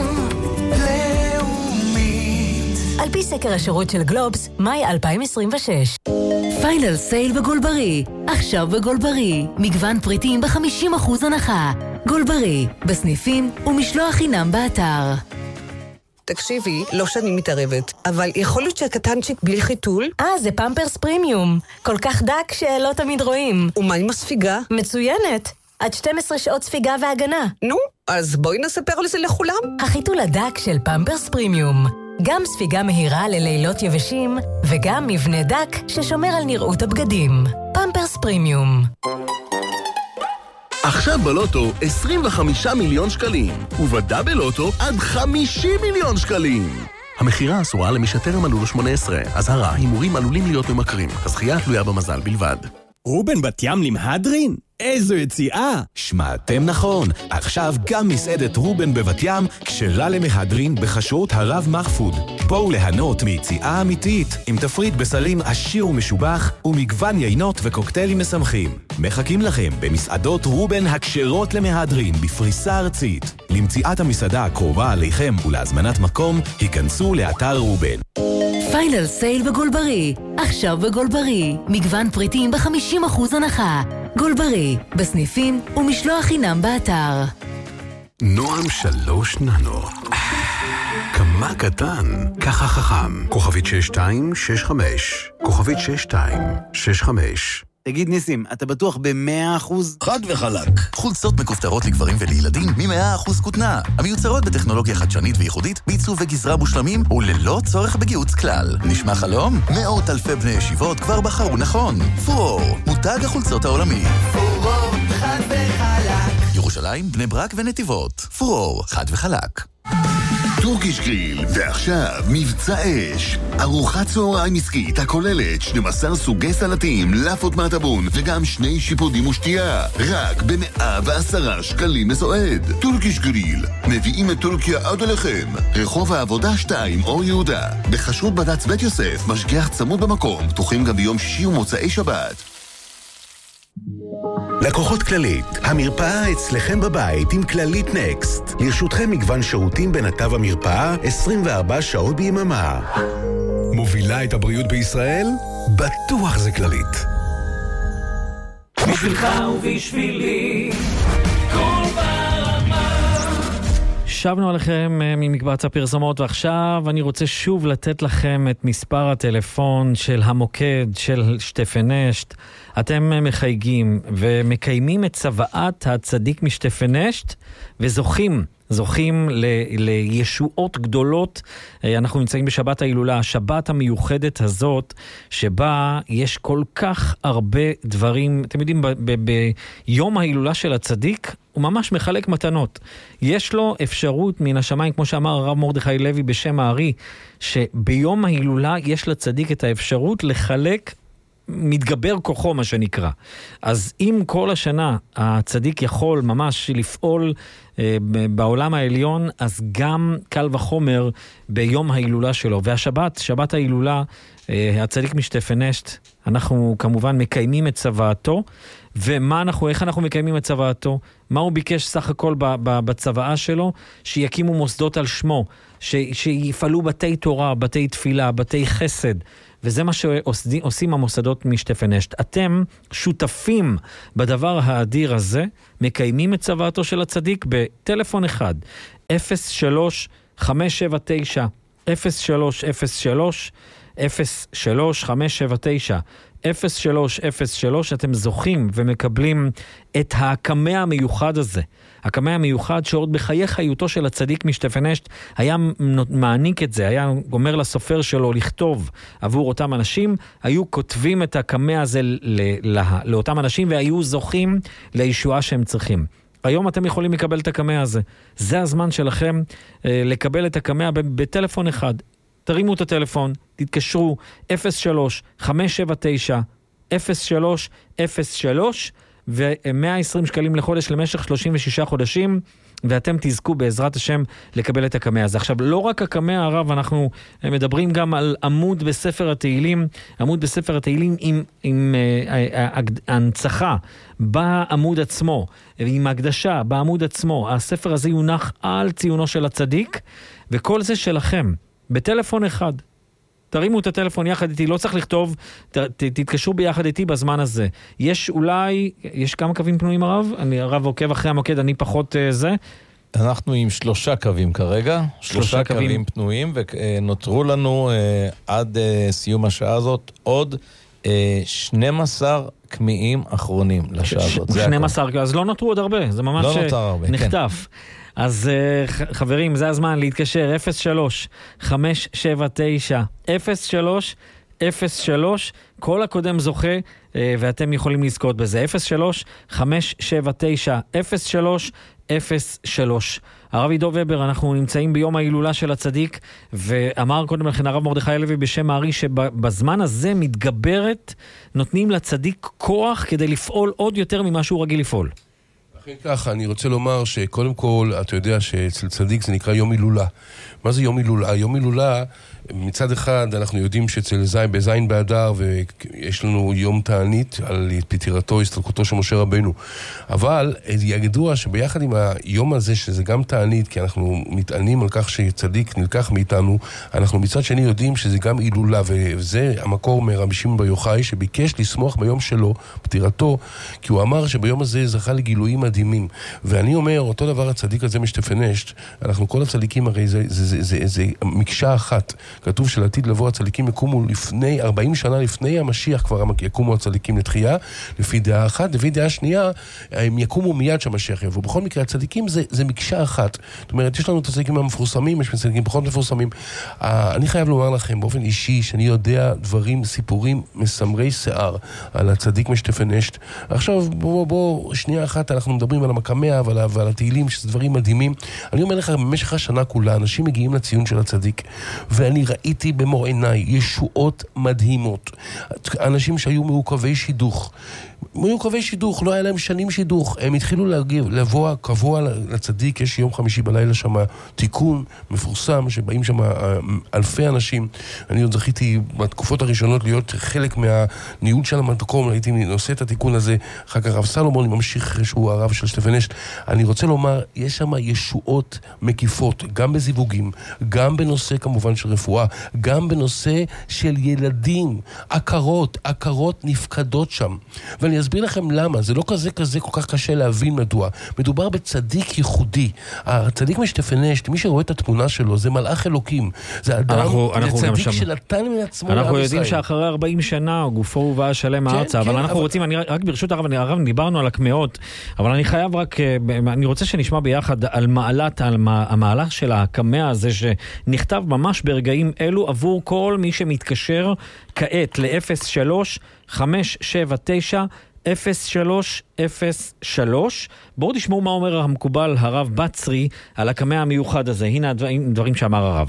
לאומית. על פי סקר השירות של גלובס, מאי 2026. פיינל סייל בגולברי. עכשיו בגולברי. מגוון פריטים ב-50% הנחה. גולברי, בסניפים ומשלוח חינם באתר. תקשיבי, לא שאני מתערבת, אבל יכול להיות שהקטנצ'יק בלי חיתול? זה פמפרס פרימיום. כל כך דק שלא תמיד רואים. ומה עם הספיגה? מצוינת. עד 12 שעות ספיגה והגנה. נו, אז בואי נספר על זה לכולם. החיתול הדק של פמפרס פרימיום. גם ספיגה מהירה ללילות יבשים, וגם מבנה דק ששומר על נראות הבגדים. פמפרס פרימיום. עכשיו בלוטו 25 מיליון שקלים, ובדאבל לוטו עד 50 מיליון שקלים. המחירה אסורה למי שטרם מלאו לו 18. אזהרה, הימורים עלולים להיות ממכרים. הזכייה תלויה במזל בלבד. רובן בת ים למהדרין? איזו יציאה! שמעתם נכון, עכשיו גם מסעדת רובן בבת ים כשרה למהדרין בחשרות הרב מחפוד. בואו ליהנות מיציאה אמיתית עם תפריט בסלים עשיר ומשובח ומגוון יינות וקוקטיילים משמחים. מחכים לכם במסעדות רובן הכשרות למהדרין בפריסה ארצית. למציאת המסעדה הקרובה עליכם ולהזמנת מקום, היכנסו לאתר רובן. פיינל סייל בגולברי. עכשיו בגולברי. מגוון פריטים ב-50% הנחה. גולברי, בסניפים ומשלוח חינם באתר. נועם 3 ננו. כמה קטן, ככה חכם. כוכבית 6265. כוכבית 6265. תגיד ניסים, אתה בטוח ב100%? חד וחלק. חולצות מכופתרות לגברים ולילדים מ100% כותנה. המיוצרות בטכנולוגיה חדשנית וייחודית, בעיצוב וגזרה מושלמים וללא צורך בגיהוץ כלל. נשמע חלום? מאות אלפי בני ישיבות כבר בחרו נכון. פורור, מותג החולצות העולמי. פורור, חד וחלק. ירושלים, בני ברק ונתיבות. פורור, חד וחלק. טורקיש גריל, ועכשיו מבצע אש. ארוחת צהריים עסקית הכוללת 12 סוגי סלטים, לאפות מהטבון וגם 2 שיפודים ושתייה. רק ב110 שקלים לסועד. טורקיש גריל, מביאים את טורקיה עד אליכם. רחוב העבודה 2 אור יהודה. בחשרות בד"ץ בית יוסף, משגיח צמוד במקום, פתוחים גם ביום שישי ומוצאי שבת. לקוחות כללית, המרפאה אצלכם בבית עם כללית נקסט. לרשותכם מגוון שירותים בנתב המרפאה 24 שעות ביממה. מובילה את הבריאות בישראל? בטוח זה כללית. בשבילך ובשבילי כל ברמה. שבנו עליכם ממקבץ הפרסומות, ועכשיו אני רוצה שוב לתת לכם את מספר הטלפון של המוקד של שטפנשט. אתם מחייגים ומקיימים את צוואת הצדיק משטפנשט וזוכים זוכים לישועות גדולות. אנחנו נמצאים בשבת ההילולה, השבת המיוחדת הזאת, שבה יש כל כך הרבה דברים. אתם יודעים, ביום ההילולה של הצדיק, הוא ממש מחלק מתנות. יש לו אפשרות מן השמיים, כמו שאמר הרב מרדכי לוי בשם הארי, שביום ההילולה יש לצדיק את האפשרות לחלק, מתגבר כוחו מה שנקרא. אז אם כל השנה הצדיק יכול ממש לפעול בעולם העליון, אז גם קל וחומר ביום ההילולה שלו. והשבת, שבת ההילולה, הצדיק משטפנשט, אנחנו כמובן מקיימים את צוואתו. איך אנחנו מקיימים את צוואתו? מה הוא ביקש סך הכל בצוואה שלו? שיקימו מוסדות על שמו, שיפעלו בתי תורה, בתי תפילה, בתי חסד. וזה מה שעושים המוסדות משטפנשט. אתם שותפים בדבר האדיר הזה, מקיימים את צוואתו של הצדיק בטלפון אחד, 03-579-0303, 03-579-0303, אתם זוכים ומקבלים את הקמע המיוחד הזה. הקמע המיוחד שעוד בחיי חיותו של הצדיק משטפנשט היה מעניק את זה, היה אומר לסופר שלו לכתוב עבור אותם אנשים, היו כותבים את הקמע הזה לאותם אנשים והיו זוכים לישועה שהם צריכים. היום אתם יכולים לקבל את הקמע הזה. זה הזמן שלכם לקבל את הקמע בטלפון אחד. תרימו את הטלפון, תתקשרו 03-579-0303 ו-120 שקלים לחודש למשך 36 חודשים, ואתם תזכו בעזרת השם לקבל את הקמע הזה. עכשיו, לא רק הקמע הרב, אנחנו מדברים גם על עמוד בספר התהילים, עמוד בספר התהילים עם ההנצחה בעמוד עצמו, עם הקדשה בעמוד עצמו. הספר הזה יונח על ציונו של הצדיק, וכל זה שלכם. בטלפון אחד. תרימו את הטלפון יחד איתי, לא צריך לכתוב, תתקשרו ביחד איתי בזמן הזה. יש כמה קווים פנויים הרב? הרב עוקב אחרי המוקד, אני פחות זה. אנחנו עם 3 קווים כרגע, 3 קווים פנויים, ונותרו לנו עד סיום השעה הזאת עוד 12 קמיעים אחרונים לשעה הזאת. 12, אז לא נותרו עוד הרבה, זה ממש נחטף. אז חברים, זה הזמן להתקשר 03-579-0303, כל הקודם זוכה ואתם יכולים לזכות בזה. 03-579-0303. הרב עידו ובר, אנחנו נמצאים ביום ההילולה של הצדיק, ואמר קודם לכן הרב מרדכי לוי בשם הארי שבזמן הזה מתגברת, נותנים לצדיק כוח כדי לפעול עוד יותר ממה שהוא רגיל לפעול. ככה, אני רוצה לומר שקודם כל, אתה יודע שאצל צדיק זה נקרא יום הילולה. מה זה יום הילולה? יום הילולה, מצד אחד אנחנו יודעים שאצל בזין באדר, ויש לנו יום תענית על פטירתו, הסתלקותו של משה רבנו. אבל ידוע שביחד עם היום הזה, שזה גם תענית, כי אנחנו מתענים על כך שצדיק נלקח מאיתנו, אנחנו מצד שני יודעים שזה גם הילולה, וזה המקור מרבי שמעון בר יוחאי, שביקש לשמוח ביום שלו, פטירתו, כי הוא אמר שביום הזה זכה לגילויים מדהימים. ואני אומר, אותו דבר הצדיק הזה משטפנשט, אנחנו כל הצדיקים הרי זה מקשה אחת. כתוב שלעתיד לבוא הצדיקים יקומו לפני 40 שנה לפני המשיח, כבר יקומו הצדיקים לתחייה, לפי דעה אחת. לפי דעה שנייה, הם יקומו מיד שהמשיח יבוא. בכל מקרה, הצדיקים זה מקשה אחת. זאת אומרת, יש לנו את הצדיקים המפורסמים, יש צדיקים פחות מפורסמים. אני חייב לומר לכם באופן אישי, שאני יודע דברים, סיפורים מסמרי שיער על הצדיק משטפנשט. עכשיו, בוא, שנייה אחת, אנחנו מדברים על המקמע ועל התהילים, שזה דברים מדהימים. אני אומר לך, במשך השנה כולה, אנשים מגיעים לציון של הצדיק, ואני ראיתי במור עיניי ישועות מדהימות. אנשים שהיו מעוכבי שידוך, לא היה להם שנים שידוך, הם התחילו לבוא קבוע לצדיק. יש יום חמישי בלילה שם תיקון מפורסם, שבאים שם אלפי אנשים. אני עוד זכיתי בתקופות הראשונות להיות חלק מהניהול של המקום, הייתי נושא את התיקון הזה. אחר כך הרב סלומון ממשיך, שהוא הרב של שטפנשט. אני רוצה לומר, יש שם ישועות מקיפות, גם בזיווגים, גם בנושא כמובן של רפואה, גם בנושא של ילדים, עקרות נפקדות שם. ואני אסביר לכם למה, זה לא כזה כל כך קשה להבין מדוע. מדובר בצדיק ייחודי. הצדיק משתפנשת, מי שרואה את התמונה שלו, זה מלאך אלוקים. זה אדם, זה צדיק שנתן מעצמו לעם ישראל. אנחנו יודעים שאחרי 40 שנה גופו הובא שלם הארצה, אבל אנחנו רוצים, רק ברשות הרב, דיברנו על הקמאות, אבל אני חייב רק, אני רוצה שנשמע ביחד על המהלך של הקמע הזה, שנכתב ממש ברגעים אלו עבור כל מי שמתקשר כעת ל-03-579-0303. בואו תשמעו מה אומר המקובל הרב בצרי על הקמע המיוחד הזה. הנה הדברים שאמר הרב.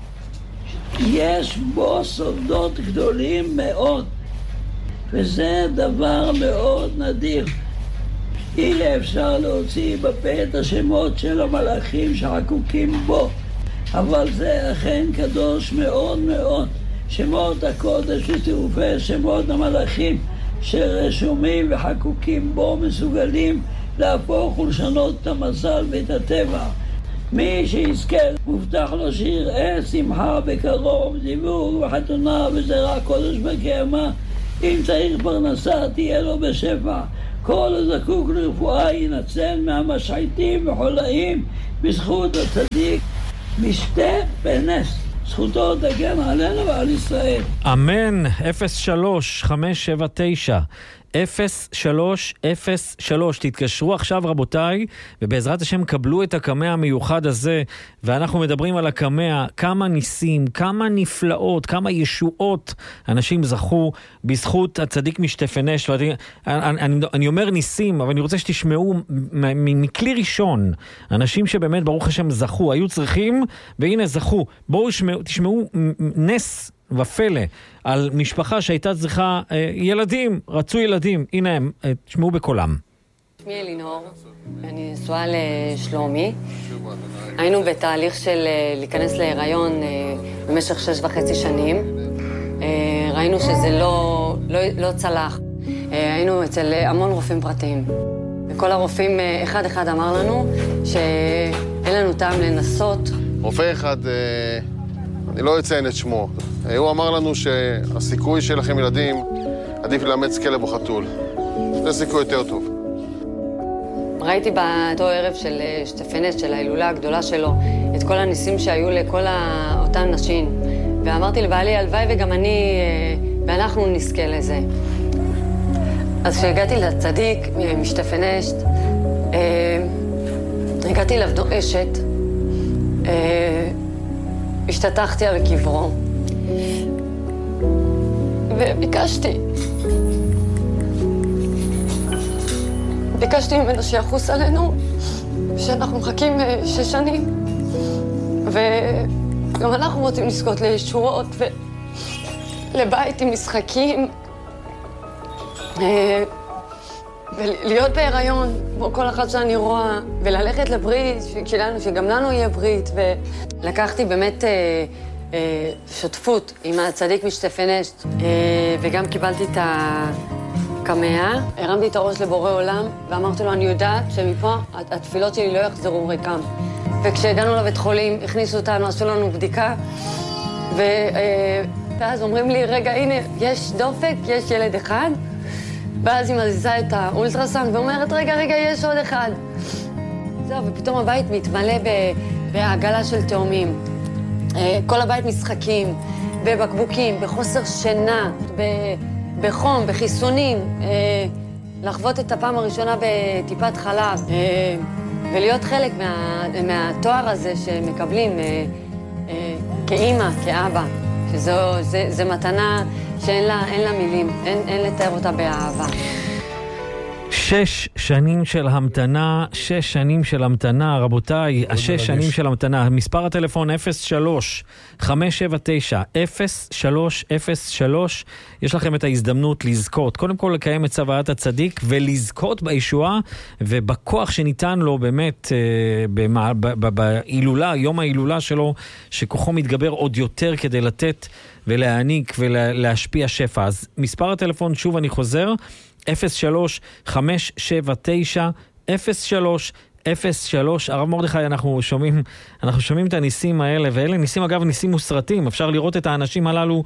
יש בו סודות גדולים מאוד, וזה דבר מאוד נדיר. אי אפשר להוציא בפה את השמות של המלאכים שחקוקים בו, אבל זה אכן קדוש מאוד מאוד. שמות הקודש וצירופי שמות המלאכים שרשומים וחקוקים בו מסוגלים להפוך ולשנות את המזל ואת הטבע. מי שיזכה מובטח לו שיראה שמחה בקרוב, זיווג וחתונה וזרע קודש בקיימה. אם צריך פרנסה תהיה לו בשפע. כל הזקוק לרפואה ינצל מהמשחייתים וחולאים בזכות הצדיק משתה בנס. זכותו תגן עלינו ועל ישראל. אמן. 03-579-0303. תתקשרו עכשיו רבותיי, ובעזרת השם קבלו את הקמע המיוחד הזה. ואנחנו מדברים על הקמע, כמה ניסים, כמה נפלאות, כמה ישועות אנשים זכו בזכות הצדיק משתפנש. אני אומר ניסים, אבל אני רוצה שתשמעו מכלי ראשון, אנשים שבאמת ברוך השם זכו, היו צריכים והנה זכו. בואו תשמעו נס ופלא על משפחה שהייתה צריכה ילדים, רצו ילדים. הנה הם, תשמעו בקולם. שמי אלינור, אני נשואה לשלומי. היינו בתהליך של להיכנס להיריון במשך 6.5 שנים. ראינו שזה לא צלח. היינו אצל המון רופאים פרטיים. וכל הרופאים אחד אמר לנו שאין לנו טעם לנסות. רופא אחד, אני לא אציין את שמו, הוא אמר לנו שהסיכוי שלכם ילדים עדיף לאמץ כלב או חתול. זה סיכוי יותר טוב. ראיתי באותו ערב של שטפנש, של ההילולה הגדולה שלו, את כל הניסים שהיו לכל אותן נשים. ואמרתי לבעלי, הלוואי וגם ואנחנו נזכה לזה. אז כשהגעתי לצדיק משטפנש, הגעתי אליו דואשת, השתתחתי על קברו, ביקשתי ממנו שיחוס עלינו, שאנחנו מחכים 6 שנים, וגם אנחנו רוצים לזכות לישועות ולבית עם משחקים, ולהיות בהיריון, כמו כל אחד שאני רואה, וללכת לברית, שגם לנו יהיה ברית, ולקחתי באמת שותפות עם הצדיק משטפנש, וגם קיבלתי את הקמע, הרמתי את הראש לבורא עולם, ואמרתי לו, אני יודעת שמפה התפילות שלי לא יחזרו ריקם. וכשהגענו לבית חולים, הכניסו אותנו, עשו לנו בדיקה, ואז אומרים לי, רגע, הנה, יש דופק, יש ילד אחד, ואז היא מזיזה את האולטרסאונד ואומרת, רגע, יש עוד אחד. זהו, ופתאום הבית מתמלא בעגלה של תאומים. כל הבית משחקים, בבקבוקים, בחוסר שינה, בחום, בחיסונים. לחוות את הפעם הראשונה בטיפת חלב, ולהיות חלק מהתואר הזה שמקבלים כאימא, כאבא. שזו מתנה שאין לה מילים, אין לתאר אותה באהבה. 6 שנים של המתנה, 6 שנים של המתנה, רבותיי, 6 שנים של המתנה. מספר הטלפון 03-579-0303. יש לכם את ההזדמנות לזכות, קודם כל לקיים את צוואת הצדיק ולזכות בישועה ובכוח שניתן לו באמת בהילולה, יום ההילולה שלו, שכוחו מתגבר עוד יותר כדי לתת ולהעניק ולהשפיע שפע. אז מספר הטלפון, שוב אני חוזר, 03-579-0303. 03, הרב מרדכי, אנחנו שומעים את הניסים האלה, ואלה ניסים, אגב, ניסים וסרטים, אפשר לראות את האנשים הללו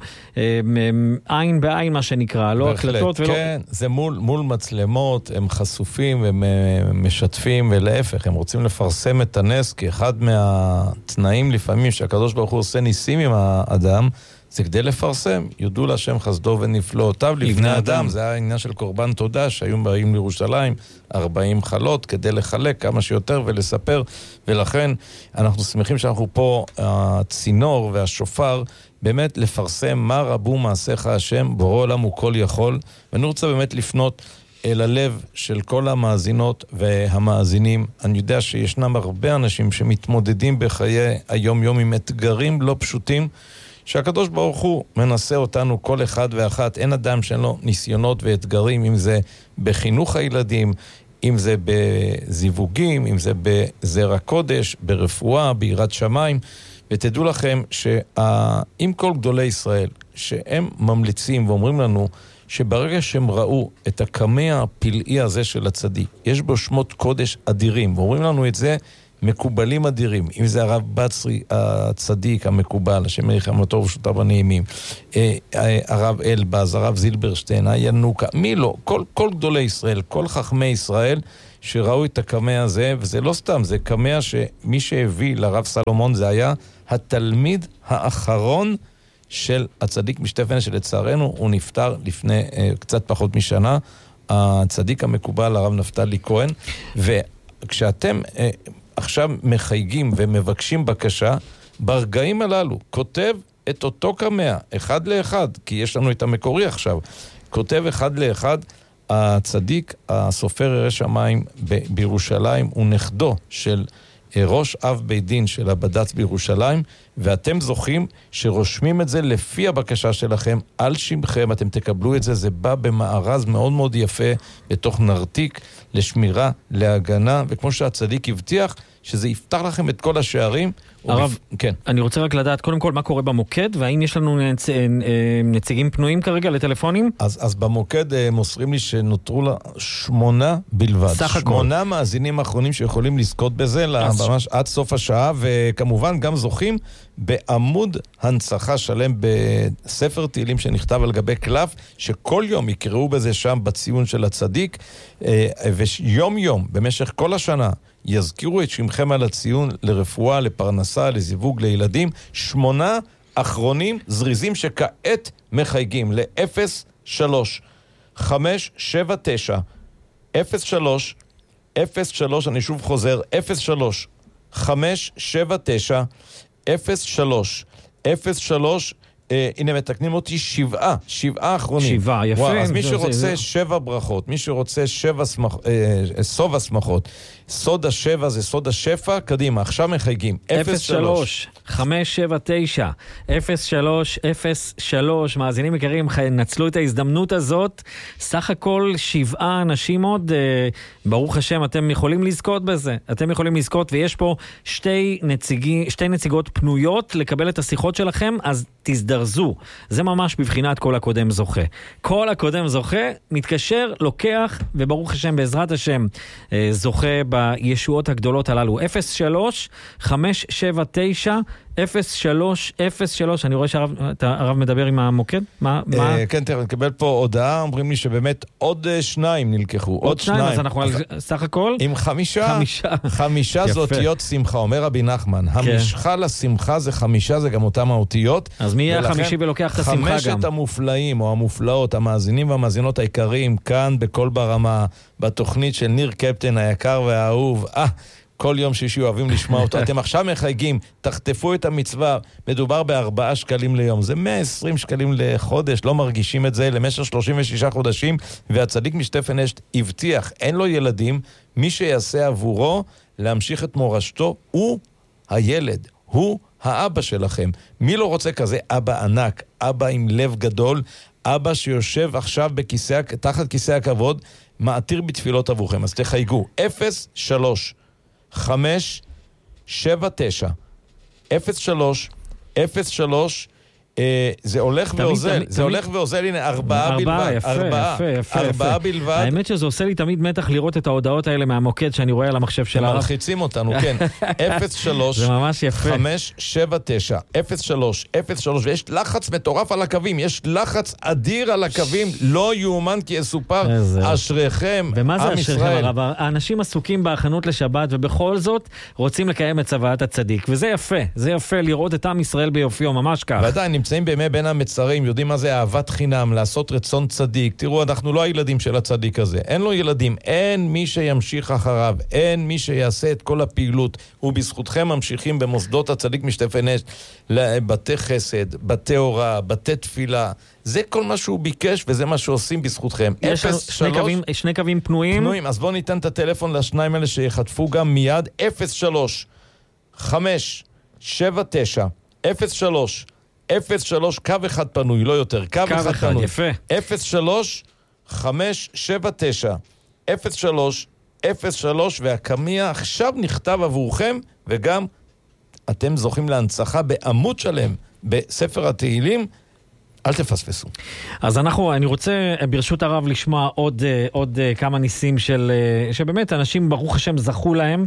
עין בעין, מה שנקרא, לא הקלטות ולא... כן, זה מול מצלמות, הם חשופים, הם משתפים, ולהפך, הם רוצים לפרסם את הנס, כי אחד מהתנאים לפעמים שהקדוש ברוך הוא עושה ניסים עם האדם, זה כדי לפרסם, יודו להשם חסדו ונפלאותיו לבני אדם. זה העניין של קורבן תודה, שהיום באים לירושלים 40 חלות, כדי לחלק כמה שיותר ולספר, ולכן אנחנו שמחים שאנחנו פה, הצינור והשופר, באמת לפרסם מה רבו מעשיך השם, בורא עולם הוא כל יכול, ואני רוצה באמת לפנות אל הלב של כל המאזינות והמאזינים. אני יודע שישנם הרבה אנשים שמתמודדים בחיי היום-יום עם אתגרים לא פשוטים, שהקדוש ברוך הוא מנסה אותנו כל אחד ואחת. אין אדם שאין לו ניסיונות ואתגרים, אם זה בחינוך הילדים, אם זה בזיווגים, אם זה בזרע קודש, ברפואה, ביראת שמיים. ותדעו לכם שעם כל גדולי ישראל, שהם ממליצים ואומרים לנו שברגע שהם ראו את הקמע הפלאי הזה של הצדיק, יש בו שמות קודש אדירים, ואומרים לנו את זה מקובלים אדירים, אם זה הרב בצרי הצדיק המקובל, השם ירחם אותו ושותיו הנעימים, הרב אלבז, הרב זילברשטיין, הינוקה, מי לא, כל גדולי ישראל, כל חכמי ישראל שראו את הקמע הזה, וזה לא סתם, זה קמע שמי שהביא לרב סלומון זה היה התלמיד האחרון של הצדיק משטפנש, שלצערנו הוא נפטר לפני קצת פחות משנה, הצדיק המקובל הרב נפתלי כהן. וכשאתם עכשיו מחייגים ומבקשים בקשה, ברגעים הללו כותב את אותו קמע, אחד לאחד, כי יש לנו את המקורי עכשיו, כותב אחד לאחד, הצדיק, הסופר ירא שמיים בירושלים, הוא נכדו של ראש אב בית דין של הבד"ץ בירושלים, ואתם זוכים שרושמים את זה לפי הבקשה שלכם, על שמכם, אתם תקבלו את זה, זה בא במארז מאוד מאוד יפה, בתוך נרתיק, לשמירה, להגנה, וכמו שהצדיק הבטיח, שזה יפתח לכם את כל השערים. הרב, כן. אני רוצה רק לדעת, קודם כל, מה קורה במוקד, והאם יש לנו נציגים פנויים כרגע לטלפונים? אז במוקד מוסרים לי שנותרו לה 8 בלבד. סך הכל. 8 מאזינים האחרונים שיכולים לזכות בזה, ממש עד סוף השעה, וכמובן גם זוכים בעמוד הנצחה שלם בספר תהילים שנכתב על גבי קלף, שכל יום יקראו בזה שם בציון של הצדיק, ויום יום, במשך כל השנה, יזכירו את שמכם על הציון לרפואה, לפרנסה, לזיווג, לילדים. 8 אחרונים זריזים שכעת מחייגים ל-03 579 03 03, אני שוב חוזר, 03 579 03 03. הנה מתקנים אותי 7 אחרונים. 7, יפה. אז מי שרוצה 7 ברכות, מי שרוצה 7 סוב השמחות, סוד השבע זה סוד השפע, קדימה, עכשיו מחייגים. 03 579 03 מאזינים יקרים, נצלו את ההזדמנות הזאת. סך הכל 7 אנשים עוד, ברוך השם, אתם יכולים לזכות בזה. אתם יכולים לזכות, ויש פה שתי נציגות פנויות לקבל את השיחות שלכם, אז תזדרזו. זה ממש בבחינת כל הקודם זוכה. כל הקודם זוכה, מתקשר, לוקח, וברוך השם, בעזרת השם, זוכה בישועות הגדולות הללו. 03 579 03. אני רואה שהרב מדבר עם המוקד. כן, תראה, נקבל פה הודעה, אומרים לי שבאמת עוד 2 נלקחו. עוד 2, אז אנחנו על סך הכל? עם 5. 5 זה אותיות שמחה, אומר רבי נחמן. המשחה לשמחה זה 5, זה גם אותם האותיות. אז מי יהיה החמישי ולוקח את השמחה גם? 5 המופלאים או המופלאות, המאזינים והמאזינות העיקריים, כאן בכל ברמה, בתוכנית של ניר קפטן היקר והאהוב. כל יום שישי אוהבים לשמוע אותו. אתם עכשיו מחייגים, תחטפו את המצווה, מדובר ב4 שקלים ליום, זה 120 שקלים לחודש, לא מרגישים את זה, למשך 36 חודשים, והצדיק משטפנשט הבטיח, אין לו ילדים, מי שיעשה עבורו להמשיך את מורשתו, הוא הילד, הוא האבא שלכם. מי לא רוצה כזה אבא ענק, אבא עם לב גדול, אבא שיושב עכשיו תחת כיסא הכבוד, מעתיר בתפילות עבורכם. אז תחייגו, 03 579 03 03. זה הולך ואוזל, זה הולך ואוזל, הנה, 4 בלבד. ארבעה בלבד. האמת שזה עושה לי תמיד מתח לראות את ההודעות האלה מהמוקד שאני רואה על המחשב של הרב. מלחיצים אותנו, כן. 03 זה ממש יפה. 579 03 03, ויש לחץ מטורף על הקווים, יש לחץ אדיר על הקווים, לא יאומן כי יסופר, אשריכם, ומה זה אשריכם, הרב? האנשים עסוקים בהכנות לשבת, ובכל זאת רוצים לקיים את צוואת הצדיק, וזה יפה, זה יפה לראות את עם ישראל ביופיו, ממש כך. ודאי, נמצאים בימי בין המצרים, יודעים מה זה אהבת חינם, לעשות רצון צדיק. תראו, אנחנו לא הילדים של הצדיק הזה. אין לו ילדים, אין מי שימשיך אחריו, אין מי שיעשה את כל הפעילות. ובזכותכם ממשיכים במוסדות הצדיק משתפן אש, לבתי חסד, בתי הוראה, בתי תפילה. זה כל מה שהוא ביקש, וזה מה שעושים בזכותכם. יש שני קווים פנויים. אז בואו ניתן את הטלפון לשניים האלה שיחטפו גם מיד. 03 579 03 03, קו אחד פנוי, לא יותר, קו אחד פנוי. יפה. 03 579 03 03, והקמיה עכשיו נכתב עבורכם, וגם אתם זוכים להנצחה בעמוד שלם בספר התהילים. אל תפספסו. אז אני רוצה ברשות הרב לשמוע עוד כמה ניסים שבאמת אנשים ברוך השם זכו להם,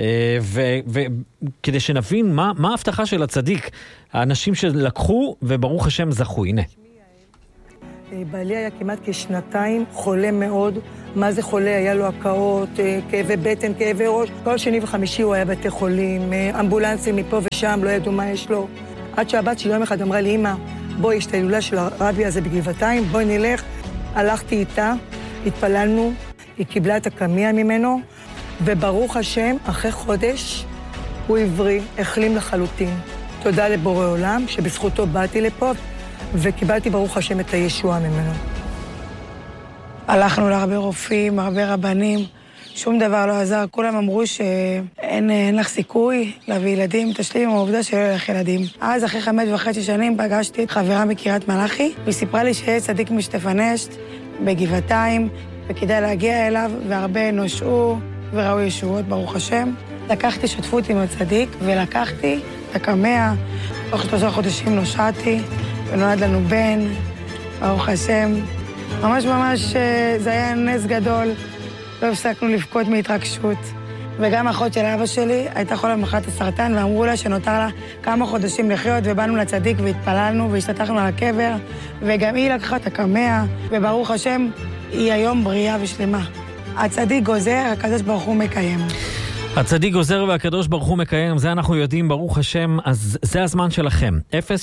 וכדי שנבין מה ההבטחה של הצדיק, האנשים שלקחו וברוך השם זכו. הנה. בעלי היה כמעט כשנתיים חולה מאוד. מה זה חולה? היה לו הקאות, כאבי בטן, כאבי ראש. כל שני וחמישי הוא היה בתי חולים, אמבולנסים מפה ושם, לא ידעו מה יש לו. עד שהבת שלי יום אחד אמרה לי, אמא, בואי, יש את ההילולה של הרבי הזה בגבעתיים, בואי נלך. הלכתי איתה, התפללנו, היא קיבלה את הקמיה ממנו, וברוך השם, אחרי חודש, הוא עברי, החלים לחלוטין. תודה לבורא עולם, שבזכותו באתי לפה, וקיבלתי ברוך השם את הישוע ממנו. הלכנו להרבה רופאים, הרבה רבנים, שום דבר לא עזר. כולם אמרו שאין לך סיכוי להביא ילדים, תשלים עם העובדה שלא יהיה לך ילדים. אז אחרי 5.5 שנים פגשתי את חברה מקריית מלאכי, והיא סיפרה לי שיש צדיק משתפן אש בגבעתיים, וכדאי להגיע אליו, והרבה נושעו וראו ישועות, ברוך השם. לקחתי שותפות עם הצדיק, ולקחתי את הקמע. תוך 3 חודשים נושעתי, ונולד לנו בן, ברוך השם. ממש זה היה נס גדול. לא הפסקנו לבכות מהתרגשות. וגם האחות של אבא שלי הייתה חולה במחלת הסרטן, ואמרו לה שנותר לה כמה חודשים לחיות, ובאנו לצדיק והתפללנו והשתתחנו על הקבר, וגם היא לקחה את הקמע, וברוך השם, היא היום בריאה ושלמה. הצדיק גוזר, הקדוש ברוך הוא מקיים. הצדיק גוזר והקדוש ברוך הוא מקיים, זה אנחנו יודעים, ברוך השם, אז זה הזמן שלכם.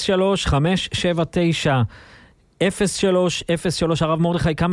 03-579 03, הרב מרדכי, כמה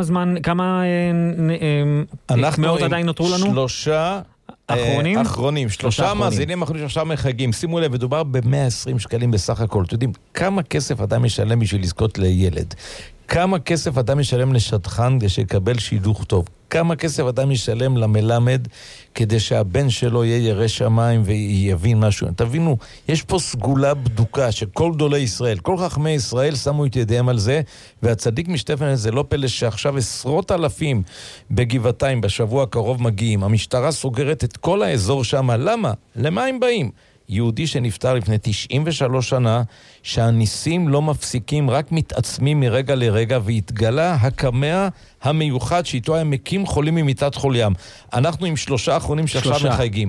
מאות עדיין נותרו לנו? 3 אחרונים. 3 מאזינים אחרונים שעכשיו מחגים. שימו לב, מדובר ב-120 שקלים בסך הכל. אתם יודעים, כמה כסף אדם משלם בשביל לזכות לילד? כמה כסף אדם משלם לשטחן כדי שיקבל שידוך טוב? כמה כסף אדם משלם למלמד כדי שהבן שלו יהיה ירא שמיים ויבין משהו? תבינו, יש פה סגולה בדוקה שכל גדולי ישראל, כל חכמי ישראל שמו את ידיהם על זה, והצדיק משתפן, זה לא פלא שעכשיו 10,000 בגבעתיים בשבוע הקרוב מגיעים. המשטרה סוגרת את כל האזור שם. למה? למה הם באים? יהודי שנפטר לפני 93 שנה, שהניסים לא מפסיקים, רק מתעצמים מרגע לרגע, והתגלה הקמע המיוחד שאיתו הם מקים חולים ממיטת חול ים. אנחנו עם 3 אחרונים שעכשיו מחייגים.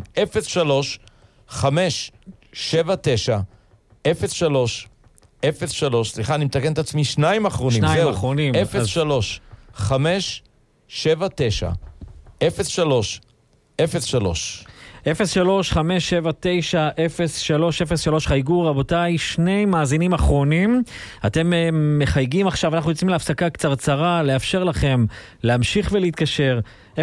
03-579 03, סליחה, אני מתקן את עצמי, 2 אחרונים. 2 אחרונים. 03-579 03 03-579-0303 חייגו רבותיי, 2 מאזינים אחרונים, אתם מחייגים עכשיו, אנחנו יוצאים להפסקה קצרצרה, לאפשר לכם להמשיך ולהתקשר. 03-579-0303.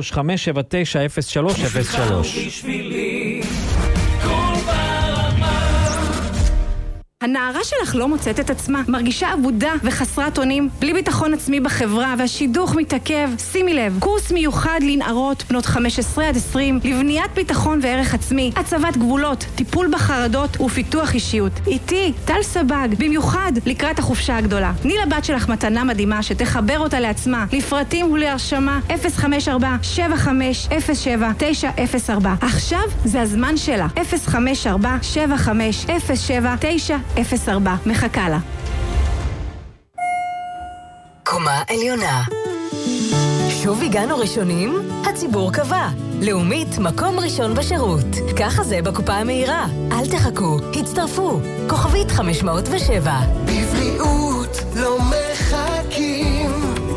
הנערה שלך לא מוצאת את עצמה, מרגישה עבודה וחסרת אונים, בלי ביטחון עצמי בחברה, והשידוך מתעכב. שימי לב, קורס מיוחד לנערות בנות 15-20 לבניית ביטחון וערך עצמי, הצבת גבולות, טיפול בחרדות ופיתוח אישיות. איתי, טל סבג, במיוחד לקראת החופשה הגדולה. תני לבת שלך מתנה מדהימה שתחבר אותה לעצמה. לפרטים ולהרשמה 054-7507-904. עכשיו זה הזמן שלה. 054-7507-904. 04, מחכה לה. קומה עליונה. שוב הגענו ראשונים? הציבור קבע. לאומית, מקום ראשון בשירות. ככה זה בקופה המהירה. אל תחכו, הצטרפו. כוכבית 507. בבריאות לא מחכים.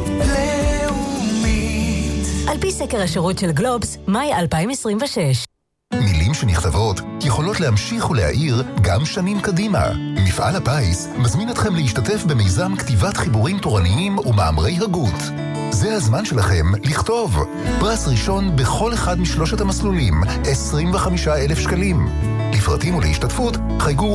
לאומית. על פי סקר השירות של גלובס, מאי 2026. מילים שנכתבות יכולות להמשיך ולהעיר גם שנים קדימה. מפעל הפיס מזמין אתכם להשתתף במיזם כתיבת חיבורים תורניים ומאמרי הגות. זה הזמן שלכם לכתוב. פרס ראשון בכל אחד משלושת המסלולים, 25,000 שקלים. לפרטים ולהשתתפות חייגו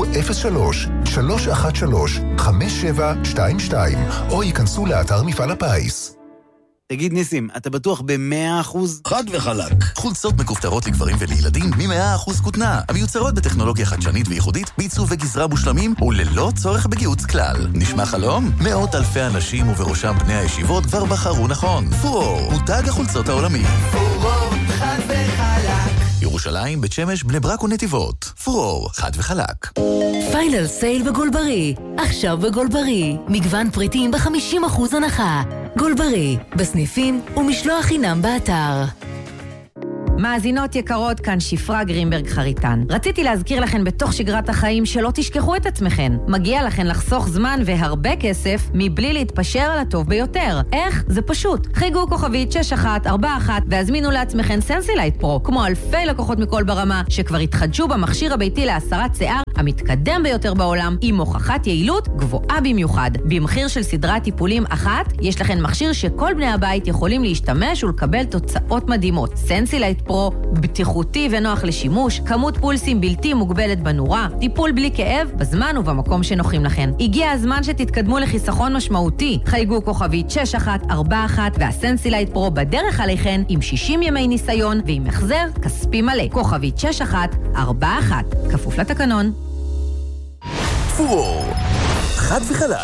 03-313-5722 או ייכנסו לאתר מפעל הפיס. תגיד ניסים, אתה בטוח ב100%? חד וחלק. חולצות מכופתרות לגברים ולילדים מ100% כותנה. המיוצרות בטכנולוגיה חדשנית וייחודית, בעיצוב וגזרה מושלמים וללא צורך בגיוץ כלל. נשמע חלום? מאות אלפי אנשים ובראשם בני הישיבות כבר בחרו נכון. פורור, מותג החולצות העולמי. פורור, חד וחלק. ירושלים, בית שמש, בני ברק ונתיבות. פורור, חד וחלק. פיינל סייל בגולברי. עכשיו בגולברי. מגוון פריטים ב50% הנחה. גולברי, בסניפים ומשלוח חינם באתר. מאזינות יקרות, כאן שפרה גרינברג חריטן. רציתי להזכיר לכן בתוך שגרת החיים שלא תשכחו את עצמכן. מגיע לכן לחסוך זמן והרבה כסף מבלי להתפשר על הטוב ביותר. איך? זה פשוט. חיגו כוכבית 6141 והזמינו לעצמכן סנסילייט פרו, כמו אלפי לקוחות מכל ברמה שכבר התחדשו במכשיר הביתי להסרת שיער המתקדם ביותר בעולם עם הוכחת יעילות גבוהה במיוחד. במחיר של סדרת טיפולים אחת, יש לכן מכשיר שכל בני הבית יכולים להשתמש ולקבל תוצאות מדהימות. סנסילייט פרו, בטיחותי ונוח לשימוש, כמות פולסים בלתי מוגבלת בנורה, טיפול בלי כאב, בזמן ובמקום שנוחים לכן. הגיע הזמן שתתקדמו לחיסכון משמעותי. חייגו כוכבית 6141 והסנסילייט פרו בדרך עליכן עם 60 ימי ניסיון ועם החזר כספי מלא. כוכבית 6141. כפוף לתקנון. פורור, חד וחלק.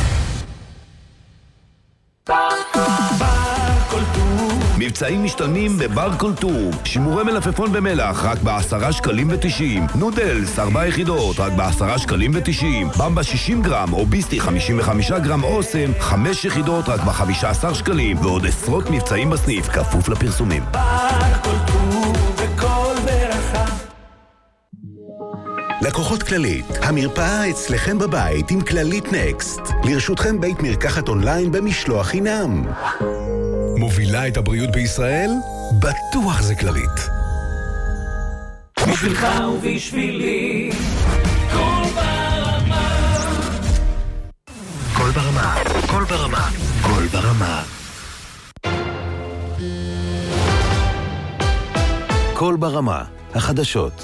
מבצעים משתלמים בבר קולטור. שימורי מלפפון במלח רק ב10 שקלים ו90. נודלס 4 יחידות רק ב10 שקלים ו90. במבה 60 גרם או ביסטי 55 גרם אוסם 5 יחידות רק ב15 שקלים. ועוד עשרות מבצעים בסניף כפוף לפרסומים. בר קולטור וכל ברכה. לקוחות כללית, המרפאה אצלכם בבית עם כללית נקסט. לרשותכם בית מרקחת אונליין במשלוח חינם. מובילה את הבריאות בישראל? בטוח זה כללית. בשבילך ובשבילי, כל ברמה. כל ברמה, כל ברמה, כל ברמה. כל ברמה, החדשות.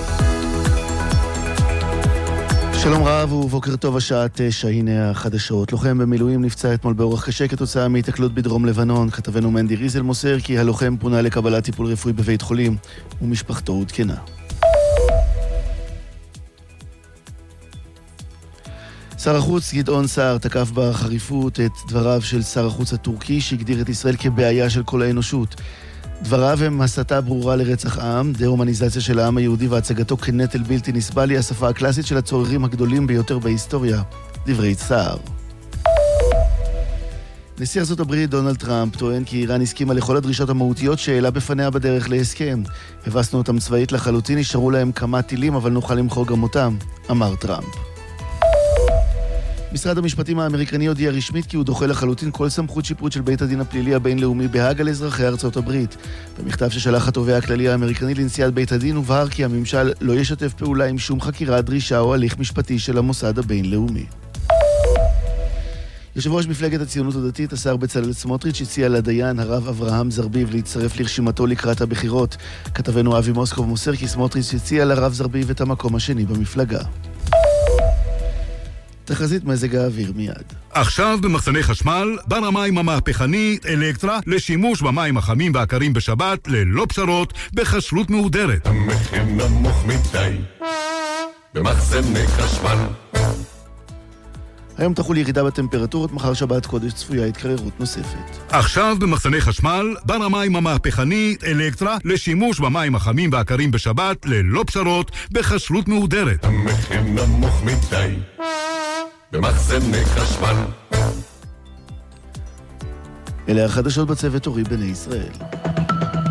שלום רב ובוקר טוב, השעה 9, הנה החדשות. לוחם במילואים נפצע אתמול באורח קשה כתוצאה מהתקלות בדרום לבנון. כתבנו מנדי ריזל מוסר כי הלוחם פונה לקבלת טיפול רפואי בבית חולים ומשפחתו עודכנה. שר החוץ גדעון סער תקף בחריפות את דבריו של שר החוץ הטורקי שהגדיר את ישראל כבעיה של כל האנושות. דבריו הם הסתה ברורה לרצח עם, דה-הומניזציה של העם היהודי והצגתו כנטל בלתי נסבל היא השפה הקלאסית של הצוררים הגדולים ביותר בהיסטוריה. דברי סער. נשיא ארצות הברית דונלד טראמפ טוען כי איראן הסכימה לכל הדרישות המהותיות שהעלה בפניה בדרך להסכם. הבסנו אותם צבאית לחלוטין, נשארו להם כמה טילים אבל נוכל למחוק גם אותם, אמר טראמפ. משרד המשפטים האמריקני הודיע רשמית כי הוא דוחה לחלוטין כל סמכות שיפוט של בית הדין הפלילי הבינלאומי בהאג על אזרחי ארצות הברית. במכתב ששלח התובע הכללי האמריקני לנשיאת בית הדין הובהר כי הממשל לא ישתף פעולה עם שום חקירה, דרישה או הליך משפטי של המוסד הבינלאומי. יושב ראש מפלגת הציונות הדתית, השר בצלאל סמוטריץ', הציע לדיין הרב אברהם זרביב להצטרף לרשימתו לקראת הבחירות. כתבנו אבי מוסקוב מוסר כי סמוטריץ' הציע לרב זרביב את המקום השני במפלגה. תחזית מזג האוויר מיד. עכשיו במחסני חשמל, בר המים המהפכנית אלקטרה לשימוש במים החמים והקרים בשבת ללא פשרות בחשלות מהודרת. המחיר נמוך מדי במחסני חשמל. היום תחול ירידה בטמפרטורות, מחר שבת קודש צפויה התקררות נוספת. עכשיו במחסני חשמל, בר המים המהפכני אלקטרה לשימוש במים החמים והקרים בשבת ללא פשרות בכשרות מהודרת. המחיר נמוך מדי במחסני חשמל. אלה החדשות בצוות אורי בני ישראל.